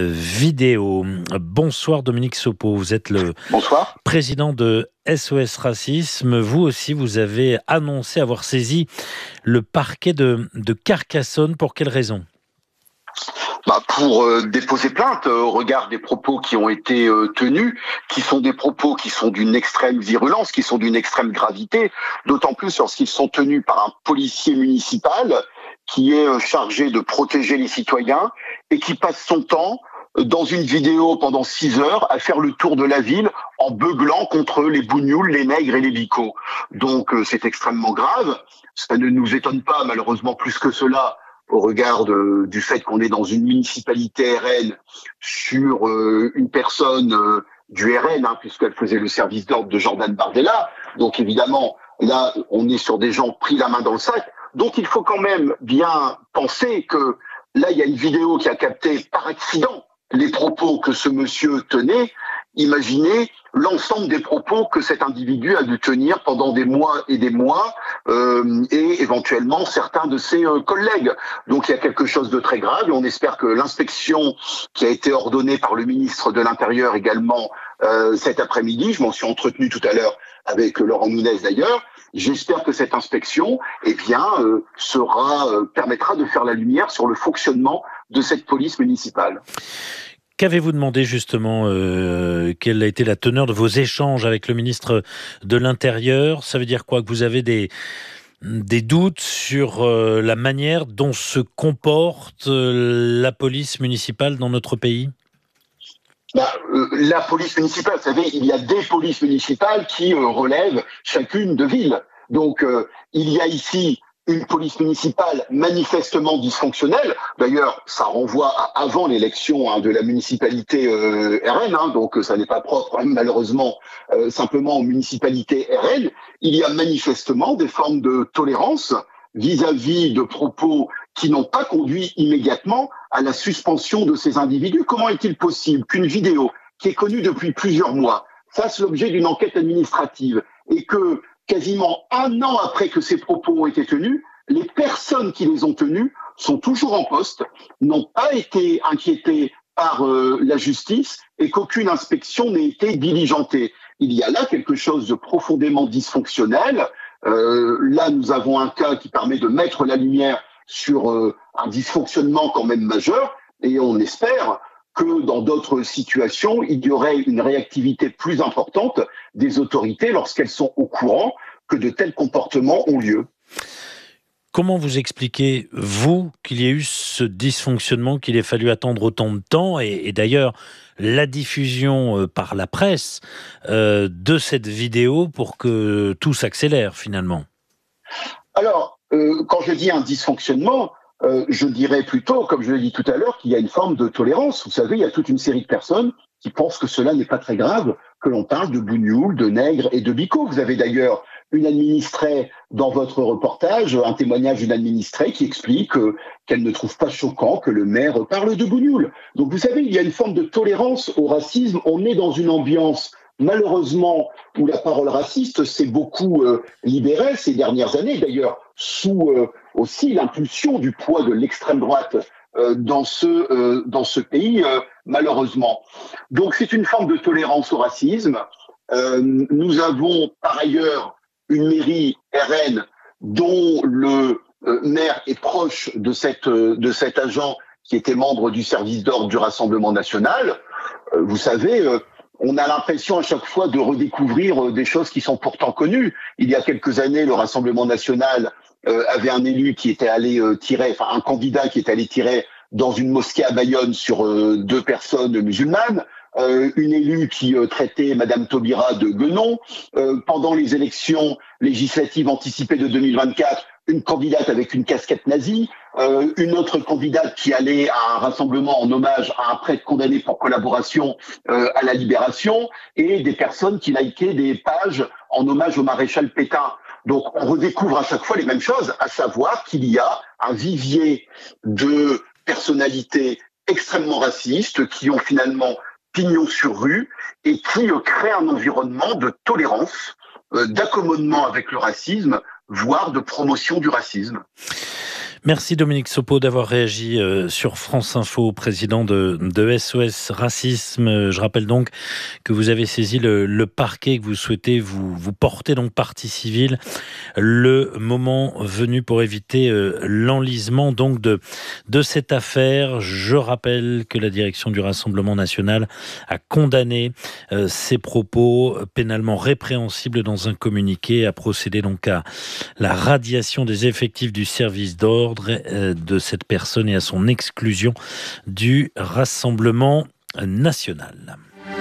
vidéo. Bonsoir Dominique Sopo, vous êtes le Bonsoir. président de S O S Racisme. Vous aussi, vous avez annoncé avoir saisi le parquet de, de Carcassonne. Pour quelle raison ? Bah pour euh, déposer plainte euh, au regard des propos qui ont été euh, tenus, qui sont des propos qui sont d'une extrême virulence, qui sont d'une extrême gravité, d'autant plus lorsqu'ils sont tenus par un policier municipal qui est euh, chargé de protéger les citoyens et qui passe son temps euh, dans une vidéo pendant six heures à faire le tour de la ville en beuglant contre les bougnoules, les nègres et les bicots. Donc euh, c'est extrêmement grave. Ça ne nous étonne pas malheureusement plus que cela au regard de, du fait qu'on est dans une municipalité R N sur euh, une personne euh, du R N, hein, puisqu'elle faisait le service d'ordre de Jordan Bardella. Donc évidemment, là, on est sur des gens pris la main dans le sac. Donc il faut quand même bien penser que là, il y a une vidéo qui a capté par accident les propos que ce monsieur tenait. Imaginez l'ensemble des propos que cet individu a dû tenir pendant des mois et des mois, euh, et éventuellement certains de ses euh, collègues. Donc il y a quelque chose de très grave, et on espère que l'inspection qui a été ordonnée par le ministre de l'Intérieur également euh, cet après-midi, je m'en suis entretenu tout à l'heure avec Laurent Nunez d'ailleurs, j'espère que cette inspection eh bien, euh, sera, euh, permettra de faire la lumière sur le fonctionnement de cette police municipale. Qu'avez-vous demandé justement euh, Quelle a été la teneur de vos échanges avec le ministre de l'Intérieur ? Ça veut dire quoi ? Que vous avez des, des doutes sur euh, la manière dont se comporte euh, la police municipale dans notre pays ? Bah, euh, la police municipale, vous savez, il y a des polices municipales qui euh, relèvent chacune de villes. Donc euh, il y a ici une police municipale manifestement dysfonctionnelle. D'ailleurs, ça renvoie à avant l'élection hein, de la municipalité euh, R N, hein, donc ça n'est pas propre, hein, malheureusement, euh, simplement aux municipalités R N. Il y a manifestement des formes de tolérance vis-à-vis de propos qui n'ont pas conduit immédiatement à la suspension de ces individus. Comment est-il possible qu'une vidéo qui est connue depuis plusieurs mois fasse l'objet d'une enquête administrative et que quasiment un an après que ces propos ont été tenus, les personnes qui les ont tenus sont toujours en poste, n'ont pas été inquiétées par euh, la justice et qu'aucune inspection n'ait été diligentée. Il y a là quelque chose de profondément dysfonctionnel. Euh, là, nous avons un cas qui permet de mettre la lumière sur euh, un dysfonctionnement quand même majeur et on espère que dans d'autres situations, il y aurait une réactivité plus importante des autorités lorsqu'elles sont au courant que de tels comportements ont lieu. Comment vous expliquez, vous, qu'il y ait eu ce dysfonctionnement, qu'il ait fallu attendre autant de temps et, et d'ailleurs, la diffusion euh, par la presse euh, de cette vidéo pour que tout s'accélère finalement ? Alors, euh, quand je dis un dysfonctionnement, Euh, je dirais plutôt, comme je l'ai dit tout à l'heure, qu'il y a une forme de tolérance. Vous savez, il y a toute une série de personnes qui pensent que cela n'est pas très grave, que l'on parle de bougnoules, de nègres et de bicots. Vous avez d'ailleurs une administrée dans votre reportage, un témoignage d'une administrée qui explique euh, qu'elle ne trouve pas choquant que le maire parle de bougnoules. Donc vous savez, il y a une forme de tolérance au racisme. On est dans une ambiance malheureusement, où la parole raciste s'est beaucoup euh, libérée ces dernières années, d'ailleurs, sous euh, aussi l'impulsion du poids de l'extrême droite euh, dans ce euh, dans ce pays, euh, malheureusement. Donc, c'est une forme de tolérance au racisme. Euh, nous avons par ailleurs une mairie R N dont le euh, maire est proche de cette euh, de cet agent qui était membre du service d'ordre du Rassemblement national. Euh, vous savez. Euh, on a l'impression à chaque fois de redécouvrir des choses qui sont pourtant connues. Il y a quelques années, le Rassemblement national euh, avait un élu qui était allé euh, tirer, enfin un candidat qui était allé tirer dans une mosquée à Bayonne sur euh, deux personnes musulmanes. Euh, une élue qui euh, traitait Madame Taubira de guenon. Euh, pendant les élections législatives anticipées de deux mille vingt-quatre, une candidate avec une casquette nazie. Euh, une autre candidate qui allait à un rassemblement en hommage à un prêtre condamné pour collaboration euh, à la Libération, et des personnes qui likaient des pages en hommage au maréchal Pétain. Donc on redécouvre à chaque fois les mêmes choses, à savoir qu'il y a un vivier de personnalités extrêmement racistes qui ont finalement pignon sur rue et qui euh, créent un environnement de tolérance, euh, d'accommodement avec le racisme, voire de promotion du racisme. Merci Dominique Sopo d'avoir réagi euh, sur France Info, président de, de S O S Racisme. Je rappelle donc que vous avez saisi le, le parquet, que vous souhaitez vous, vous porter donc partie civile, le moment venu pour éviter euh, l'enlisement donc de, de cette affaire. Je rappelle que la direction du Rassemblement national a condamné euh, ces propos pénalement répréhensibles dans un communiqué, a procédé donc à la radiation des effectifs du service d'ordre de cette personne et à son exclusion du Rassemblement national.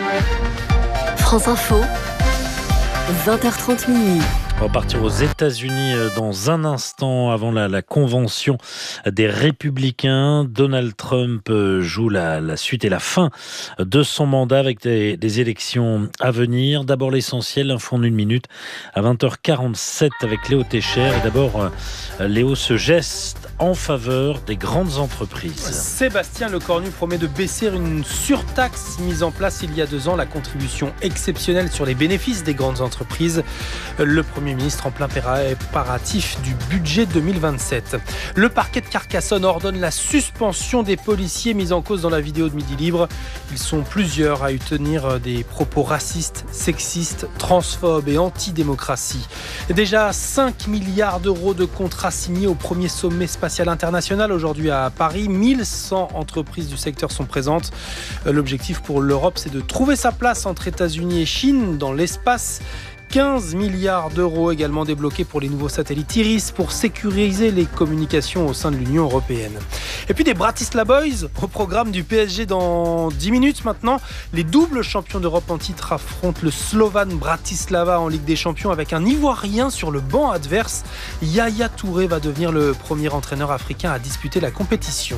France Info, vingt heures trente minuit. On va partir aux États-Unis dans un instant avant la, la convention des Républicains. Donald Trump joue la, la suite et la fin de son mandat avec des, des élections à venir. D'abord l'essentiel, info en une minute à vingt heures quarante-sept avec Léo Técher. Et d'abord, Léo, ce geste en faveur des grandes entreprises. Sébastien Lecornu promet de baisser une surtaxe mise en place il y a deux ans, la contribution exceptionnelle sur les bénéfices des grandes entreprises. Le Premier ministre en plein préparatif du budget deux mille vingt-sept. Le parquet de Carcassonne ordonne la suspension des policiers mis en cause dans la vidéo de Midi Libre. Ils sont plusieurs à y tenir des propos racistes, sexistes, transphobes et anti-démocratie. Déjà cinq milliards d'euros de contrats signés au premier sommet spatial international aujourd'hui à Paris. mille cent entreprises du secteur sont présentes. L'objectif pour l'Europe, c'est de trouver sa place entre États-Unis et Chine dans l'espace. quinze milliards d'euros également débloqués pour les nouveaux satellites Iris pour sécuriser les communications au sein de l'Union européenne. Et puis des Bratislava Boys au programme du P S G dans dix minutes maintenant. Les doubles champions d'Europe en titre affrontent le Slovan Bratislava en Ligue des Champions avec un Ivoirien sur le banc adverse. Yaya Touré va devenir le premier entraîneur africain à disputer la compétition.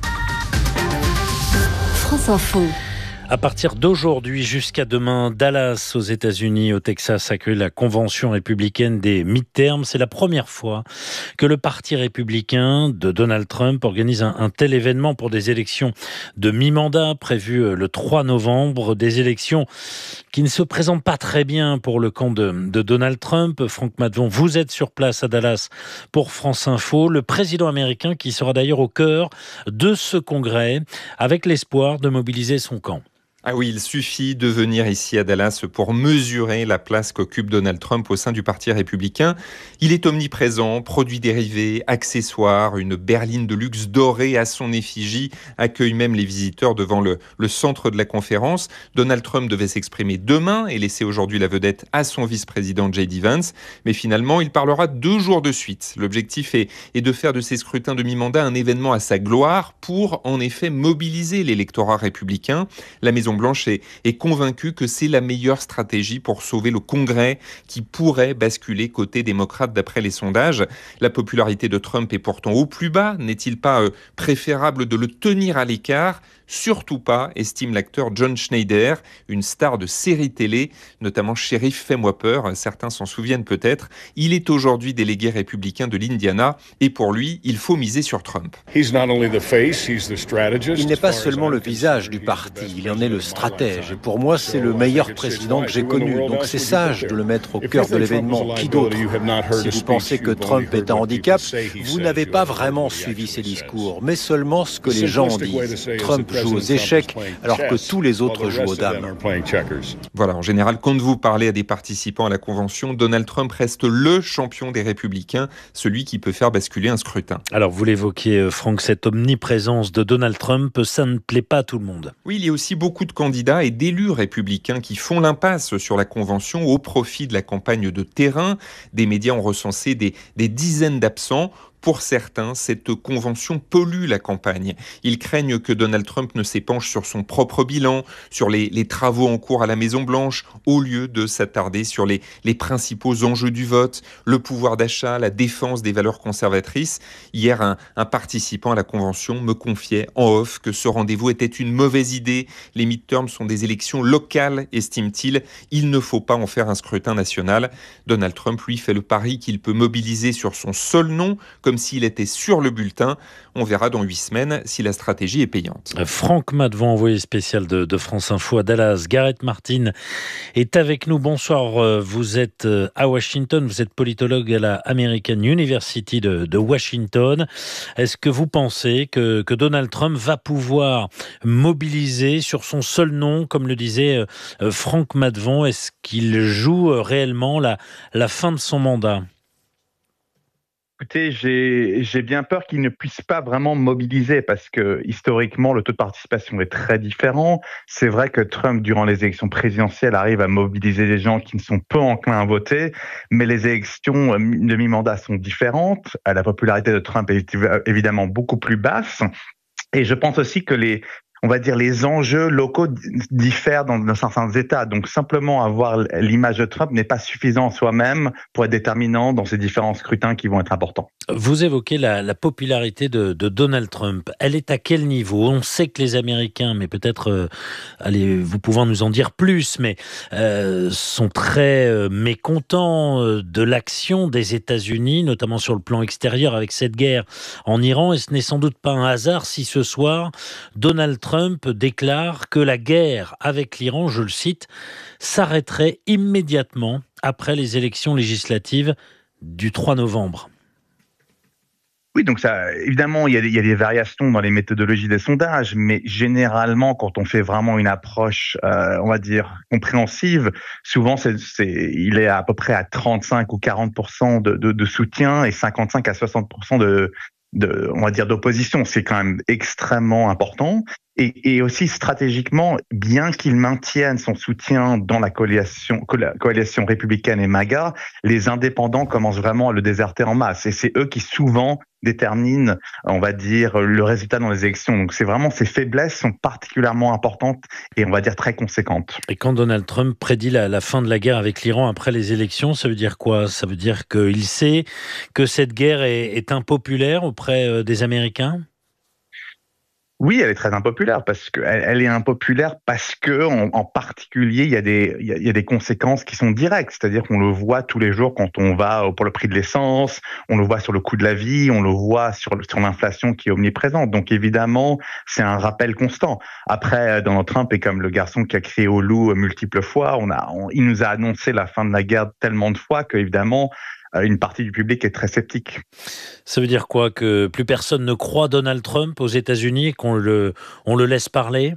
France Info. À partir d'aujourd'hui jusqu'à demain, Dallas aux États-Unis, au Texas, accueille la convention républicaine des midterms. C'est la première fois que le parti républicain de Donald Trump organise un, un tel événement pour des élections de mi-mandat prévues le trois novembre. Des élections qui ne se présentent pas très bien pour le camp de, de Donald Trump. Franck Matvon, vous êtes sur place à Dallas pour France Info. Le président américain qui sera d'ailleurs au cœur de ce congrès avec l'espoir de mobiliser son camp. Ah oui, il suffit de venir ici à Dallas pour mesurer la place qu'occupe Donald Trump au sein du Parti républicain. Il est omniprésent, produits dérivés, accessoires, une berline de luxe dorée à son effigie accueille même les visiteurs devant le, le centre de la conférence. Donald Trump devait s'exprimer demain et laisser aujourd'hui la vedette à son vice-président J D Vance. Mais finalement, il parlera deux jours de suite. L'objectif est, est de faire de ces scrutins de mi-mandat un événement à sa gloire pour, en effet, mobiliser l'électorat républicain. La Maison Blanche est, est convaincue que c'est la meilleure stratégie pour sauver le Congrès qui pourrait basculer côté démocrate d'après les sondages. La popularité de Trump est pourtant au plus bas. N'est-il pas euh, préférable de le tenir à l'écart ? Surtout pas, estime l'acteur John Schneider, une star de série télé, notamment Sheriff Fais-moi peur, certains s'en souviennent peut-être. Il est aujourd'hui délégué républicain de l'Indiana et pour lui, il faut miser sur Trump. Il n'est pas seulement le visage du parti, il en est le stratège. Et pour moi, c'est le meilleur président que j'ai connu. Donc c'est sage de le mettre au cœur de l'événement. Qui d'autre ? Si vous pensez que Trump est un handicap, vous n'avez pas vraiment suivi ses discours, mais seulement ce que les gens disent. Trump joue aux échecs alors que tous les autres jouent aux dames. Voilà, en général, quand vous parlez à des participants à la convention, Donald Trump reste le champion des Républicains, celui qui peut faire basculer un scrutin. Alors vous l'évoquiez, Franck, cette omniprésence de Donald Trump, ça ne plaît pas à tout le monde. Oui, il y a aussi beaucoup beaucoup de candidats et d'élus républicains qui font l'impasse sur la convention au profit de la campagne de terrain. Des médias ont recensé des, des dizaines d'absents. Pour certains, cette convention pollue la campagne. Ils craignent que Donald Trump ne s'épanche sur son propre bilan, sur les, les travaux en cours à la Maison-Blanche, au lieu de s'attarder sur les, les principaux enjeux du vote, le pouvoir d'achat, la défense des valeurs conservatrices. Hier, un, un participant à la convention me confiait en off que ce rendez-vous était une mauvaise idée. Les midterms sont des élections locales, estime-t-il. Il ne faut pas en faire un scrutin national. Donald Trump, lui, fait le pari qu'il peut mobiliser sur son seul nom, comme s'il était sur le bulletin. On verra dans huit semaines si la stratégie est payante. Franck Maddevon, envoyé spécial de, de France Info à Dallas. Gareth Martin est avec nous. Bonsoir, vous êtes à Washington, vous êtes politologue à la American University de, de Washington. Est-ce que vous pensez que, que Donald Trump va pouvoir mobiliser sur son seul nom, comme le disait Franck Maddevon? Est-ce qu'il joue réellement la, la fin de son mandat? Écoutez, j'ai, j'ai bien peur qu'il ne puisse pas vraiment mobiliser parce que historiquement, le taux de participation est très différent. C'est vrai que Trump, durant les élections présidentielles, arrive à mobiliser des gens qui ne sont peu enclins à voter, mais les élections de mi-mandat sont différentes. La popularité de Trump est évidemment beaucoup plus basse. Et je pense aussi que les on va dire, les enjeux locaux diffèrent dans, dans certains États. Donc, simplement avoir l'image de Trump n'est pas suffisant en soi-même pour être déterminant dans ces différents scrutins qui vont être importants. Vous évoquez la, la popularité de, de Donald Trump. Elle est à quel niveau? On sait que les Américains, mais peut-être, euh, allez, vous pouvez nous en dire plus, mais euh, sont très euh, mécontents euh, de l'action des États-Unis, notamment sur le plan extérieur avec cette guerre en Iran. Et ce n'est sans doute pas un hasard si ce soir, Donald Trump Trump déclare que la guerre avec l'Iran, je le cite, s'arrêterait immédiatement après les élections législatives du trois novembre. Oui, donc ça, évidemment, il y a des, il y a des variations dans les méthodologies des sondages, mais généralement, quand on fait vraiment une approche, euh, on va dire, compréhensive, souvent, c'est, c'est, il est à peu près à trente-cinq ou quarante pour cent de, de, de soutien et cinquante-cinq à soixante pour cent de, de, on va dire, d'opposition. C'est quand même extrêmement important. Et, et aussi stratégiquement, bien qu'il maintienne son soutien dans la coalition, la coalition républicaine et MAGA, les indépendants commencent vraiment à le déserter en masse. Et c'est eux qui souvent déterminent, on va dire, le résultat dans les élections. Donc c'est vraiment, ces faiblesses sont particulièrement importantes et on va dire très conséquentes. Et quand Donald Trump prédit la, la fin de la guerre avec l'Iran après les élections, ça veut dire quoi? Ça veut dire qu'il sait que cette guerre est, est impopulaire auprès des Américains? Oui, elle est très impopulaire parce que elle, elle est impopulaire parce que en, en particulier il y a des il y a, il y a des conséquences qui sont directes, c'est-à-dire qu'on le voit tous les jours quand on va pour le prix de l'essence, on le voit sur le coût de la vie, on le voit sur sur l'inflation qui est omniprésente. Donc évidemment, c'est un rappel constant. Après, Donald Trump est comme le garçon qui a crié au loup multiples fois. On a on, il nous a annoncé la fin de la guerre tellement de fois que évidemment une partie du public est très sceptique. Ça veut dire quoi? Que plus personne ne croit Donald Trump aux États-Unis, qu'on le, on le laisse parler?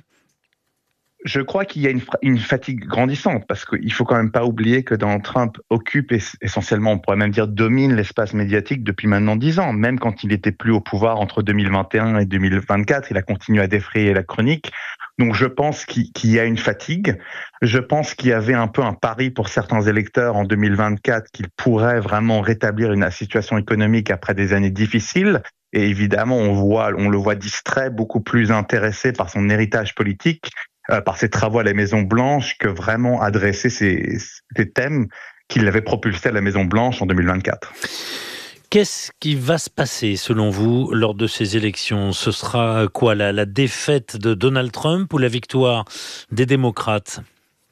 Je crois qu'il y a une, une fatigue grandissante parce qu'il faut quand même pas oublier que Donald Trump occupe essentiellement, on pourrait même dire domine l'espace médiatique depuis maintenant dix ans. Même quand il était plus au pouvoir entre deux mille vingt et un et deux mille vingt-quatre, il a continué à défrayer la chronique. Donc je pense qu'il, qu'il y a une fatigue. Je pense qu'il y avait un peu un pari pour certains électeurs en deux mille vingt-quatre qu'il pourrait vraiment rétablir une situation économique après des années difficiles. Et évidemment, on voit, on le voit distrait, beaucoup plus intéressé par son héritage politique, euh, par ses travaux à la Maison-Blanche, que vraiment adresser ces, ces thèmes qu'il avait propulsés à la Maison-Blanche en deux mille vingt-quatre. Qu'est-ce qui va se passer, selon vous, lors de ces élections? Ce sera quoi, la, la défaite de Donald Trump ou la victoire des démocrates?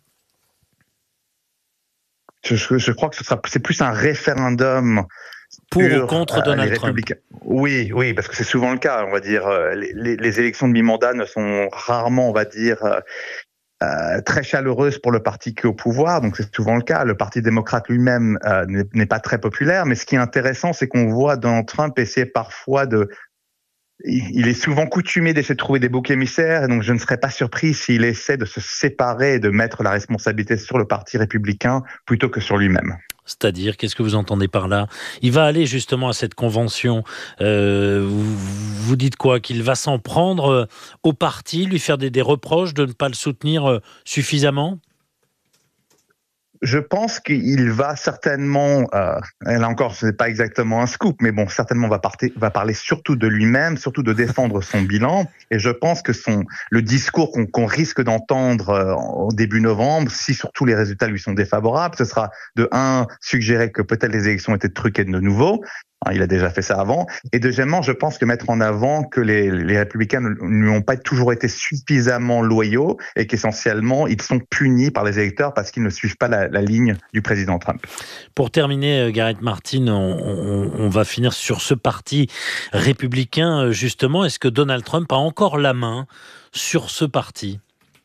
je, je, je crois que ce sera, c'est plus un référendum pour ou contre euh, Donald Trump. Oui, oui, parce que c'est souvent le cas. On va dire, les, les, les élections de mi-mandat ne sont rarement, on va dire, Euh, très chaleureuse pour le parti qui est au pouvoir, donc c'est souvent le cas. Le Parti démocrate lui-même euh, n'est, n'est pas très populaire, mais ce qui est intéressant, c'est qu'on voit Donald Trump essayer parfois de... Il est souvent coutumé d'essayer de trouver des boucs émissaires, et donc je ne serais pas surpris s'il essaie de se séparer et de mettre la responsabilité sur le Parti républicain plutôt que sur lui-même. C'est-à-dire, qu'est-ce que vous entendez par là? Il va aller justement à cette convention. Euh, vous, vous dites quoi? Qu'il va s'en prendre au parti, lui faire des, des reproches de ne pas le soutenir suffisamment? Je pense qu'il va certainement, euh, là encore, ce n'est pas exactement un scoop, mais bon, certainement va, partir, va parler surtout de lui-même, surtout de défendre son bilan. Et je pense que son, le discours qu'on, qu'on risque d'entendre euh, au début novembre, si surtout les résultats lui sont défavorables, ce sera de un, suggérer que peut-être les élections étaient truquées de nouveau. Il a déjà fait ça avant. Et deuxièmement, je pense que mettre en avant que les, les républicains ne lui ont pas toujours été suffisamment loyaux et qu'essentiellement, ils sont punis par les électeurs parce qu'ils ne suivent pas la, la ligne du président Trump. Pour terminer, Gareth Martin, on, on, on va finir sur ce parti républicain, justement. Est-ce que Donald Trump a encore la main sur ce parti ?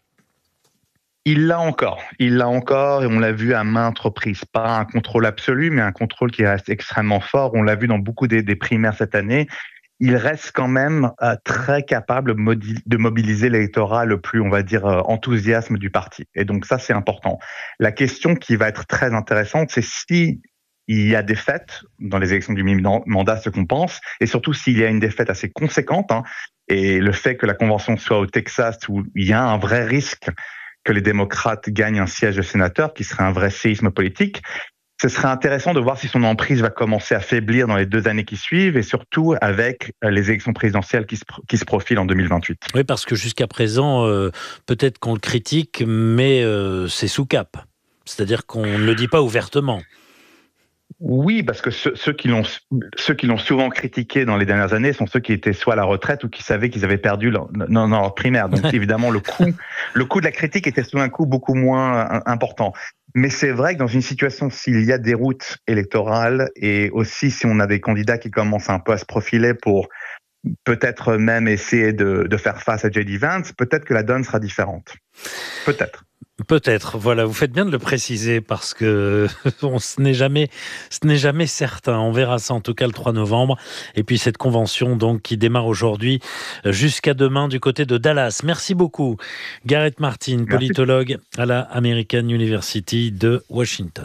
Il l'a encore, il l'a encore et on l'a vu à maintes reprises. Pas un contrôle absolu, mais un contrôle qui reste extrêmement fort. On l'a vu dans beaucoup des, des primaires cette année. Il reste quand même euh, très capable de mobiliser l'électorat le plus, on va dire, euh, enthousiasme du parti. Et donc ça, c'est important. La question qui va être très intéressante, c'est si il y a des défaite dans les élections du mi-mandat, ce qu'on pense, et surtout s'il y a une défaite assez conséquente, hein, et le fait que la convention soit au Texas où il y a un vrai risque que les démocrates gagnent un siège de sénateur, qui serait un vrai séisme politique. Ce serait intéressant de voir si son emprise va commencer à faiblir dans les deux années qui suivent et surtout avec les élections présidentielles qui se, qui se profilent en deux mille vingt-huit. Oui, parce que jusqu'à présent, euh, peut-être qu'on le critique, mais euh, c'est sous cap. C'est-à-dire qu'on ne le dit pas ouvertement. Oui, parce que ceux, ceux, qui l'ont, ceux qui l'ont souvent critiqué dans les dernières années sont ceux qui étaient soit à la retraite ou qui savaient qu'ils avaient perdu leur, dans, dans leur primaire. Donc évidemment, le coût, le coût de la critique était souvent un coût beaucoup moins important. Mais c'est vrai que dans une situation, s'il y a des routes électorales et aussi si on a des candidats qui commencent un peu à se profiler pour peut-être même essayer de, de faire face à J D Vance, peut-être que la donne sera différente. Peut-être. Peut-être, voilà, vous faites bien de le préciser parce que bon, ce n'est jamais, ce n'est jamais certain. On verra ça en tout cas le trois novembre. Et puis cette convention donc qui démarre aujourd'hui jusqu'à demain du côté de Dallas. Merci beaucoup, Gareth Martin, Merci. politologue à la American University de Washington.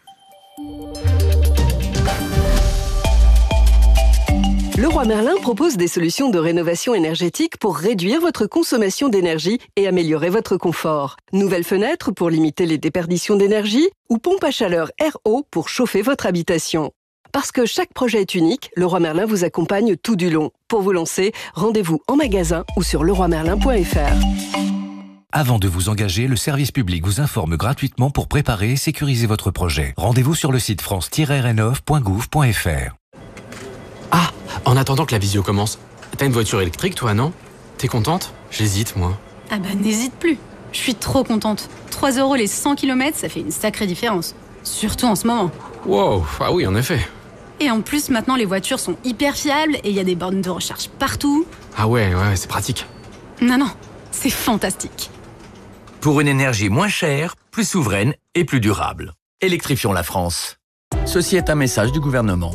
Leroy Merlin propose des solutions de rénovation énergétique pour réduire votre consommation d'énergie et améliorer votre confort. Nouvelles fenêtres pour limiter les déperditions d'énergie ou pompe à chaleur R O pour chauffer votre habitation. Parce que chaque projet est unique, Leroy Merlin vous accompagne tout du long. Pour vous lancer, rendez-vous en magasin ou sur leroy merlin point f r. Avant de vous engager, le service public vous informe gratuitement pour préparer et sécuriser votre projet. Rendez-vous sur le site france tiret rénov point gouv point f r. Ah, en attendant que la visio commence, t'as une voiture électrique toi, non? T'es contente? J'hésite, moi. Ah bah n'hésite plus, je suis trop contente. trois euros les cent kilomètres, ça fait une sacrée différence. Surtout en ce moment. Wow, ah oui, en effet. Et en plus, maintenant les voitures sont hyper fiables et il y a des bornes de recharge partout. Ah ouais, ouais, c'est pratique. Non, non, c'est fantastique. Pour une énergie moins chère, plus souveraine et plus durable. Électrifions la France. Ceci est un message du gouvernement.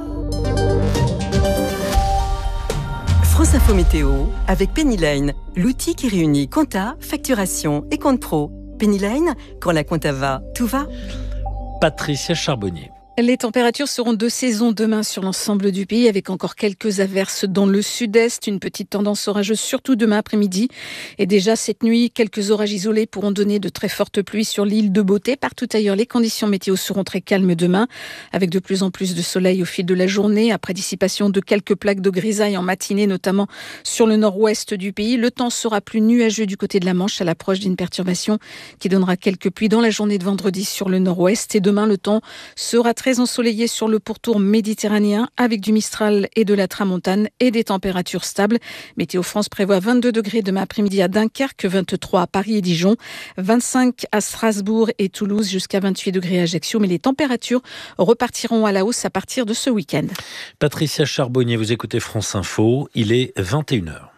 France Info Météo avec Pennyline, l'outil qui réunit compta, facturation et compte pro. Pennyline, quand la compta va, tout va. Patricia Charbonnier. Les températures seront de saison demain sur l'ensemble du pays avec encore quelques averses dans le sud-est. Une petite tendance orageuse surtout demain après-midi. Et déjà cette nuit, quelques orages isolés pourront donner de très fortes pluies sur l'île de Beauté. Partout ailleurs, les conditions météo seront très calmes demain avec de plus en plus de soleil au fil de la journée. Après dissipation de quelques plaques de grisaille en matinée, notamment sur le nord-ouest du pays. Le temps sera plus nuageux du côté de la Manche à l'approche d'une perturbation qui donnera quelques pluies dans la journée de vendredi sur le nord-ouest. Et demain, le temps sera très Très ensoleillé sur le pourtour méditerranéen avec du Mistral et de la Tramontane et des températures stables. Météo France prévoit vingt-deux degrés demain après-midi à Dunkerque, vingt-trois à Paris et Dijon, vingt-cinq à Strasbourg et Toulouse, jusqu'à vingt-huit degrés à Ajaccio. Mais les températures repartiront à la hausse à partir de ce week-end. Patricia Charbonnier, vous écoutez France Info, il est vingt et une heures.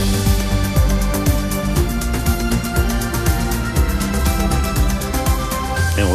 Et on retrouve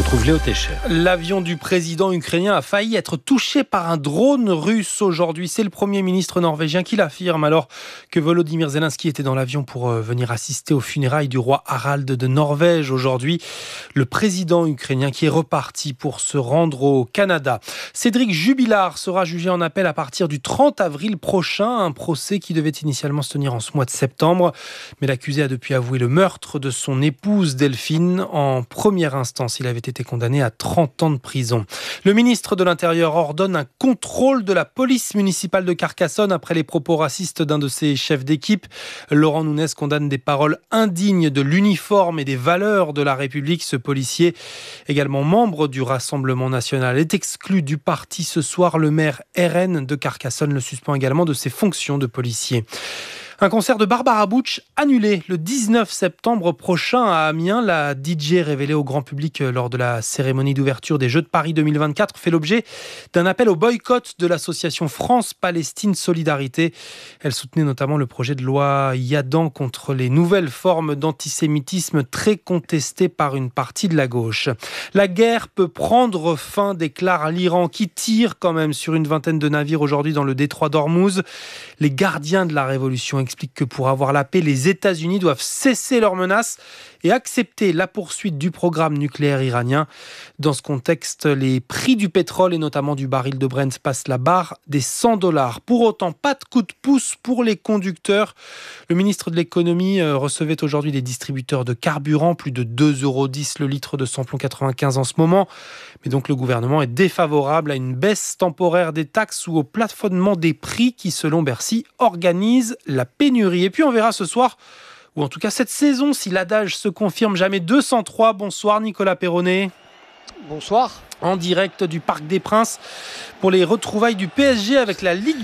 retrouve Léo Técher. L'avion du président ukrainien a failli être touché par un drone russe aujourd'hui. C'est le Premier ministre norvégien qui l'affirme alors que Volodymyr Zelensky était dans l'avion pour venir assister aux funérailles du roi Harald de Norvège aujourd'hui. Le président ukrainien qui est reparti pour se rendre au Canada. Cédric Jubilard sera jugé en appel à partir du trente avril prochain. Un procès qui devait initialement se tenir en ce mois de septembre. Mais l'accusé a depuis avoué le meurtre de son épouse Delphine. En première instance, il avait été condamné à trente ans de prison. Le ministre de l'Intérieur ordonne un contrôle de la police municipale de Carcassonne après les propos racistes d'un de ses chefs d'équipe. Laurent Nunez condamne des paroles indignes de l'uniforme et des valeurs de la République. Ce policier, également membre du Rassemblement national, est exclu du parti ce soir. Le maire R N de Carcassonne le suspend également de ses fonctions de policier. Un concert de Barbara Butch annulé le dix-neuf septembre prochain à Amiens. La D J révélée au grand public lors de la cérémonie d'ouverture des Jeux de Paris deux mille vingt-quatre fait l'objet d'un appel au boycott de l'association France-Palestine Solidarité. Elle soutenait notamment le projet de loi Yadan contre les nouvelles formes d'antisémitisme très contestées par une partie de la gauche. La guerre peut prendre fin, déclare l'Iran qui tire quand même sur une vingtaine de navires aujourd'hui dans le détroit d'Ormuz. Les gardiens de la révolution explique que pour avoir la paix, les États-Unis doivent cesser leurs menaces et accepter la poursuite du programme nucléaire iranien. Dans ce contexte, les prix du pétrole et notamment du baril de Brent passent la barre des cent dollars. Pour autant, pas de coup de pouce pour les conducteurs. Le ministre de l'économie recevait aujourd'hui les distributeurs de carburant, plus de deux euros dix le litre de samplon quatre-vingt-quinze en ce moment. Mais donc le gouvernement est défavorable à une baisse temporaire des taxes ou au plafonnement des prix qui, selon Bercy, organise la pénurie. Et puis on verra ce soir, ou en tout cas cette saison, si l'adage se confirme, jamais deux cent trois. Bonsoir Nicolas Perronnet. Bonsoir. En direct du Parc des Princes pour les retrouvailles du P S G avec la Ligue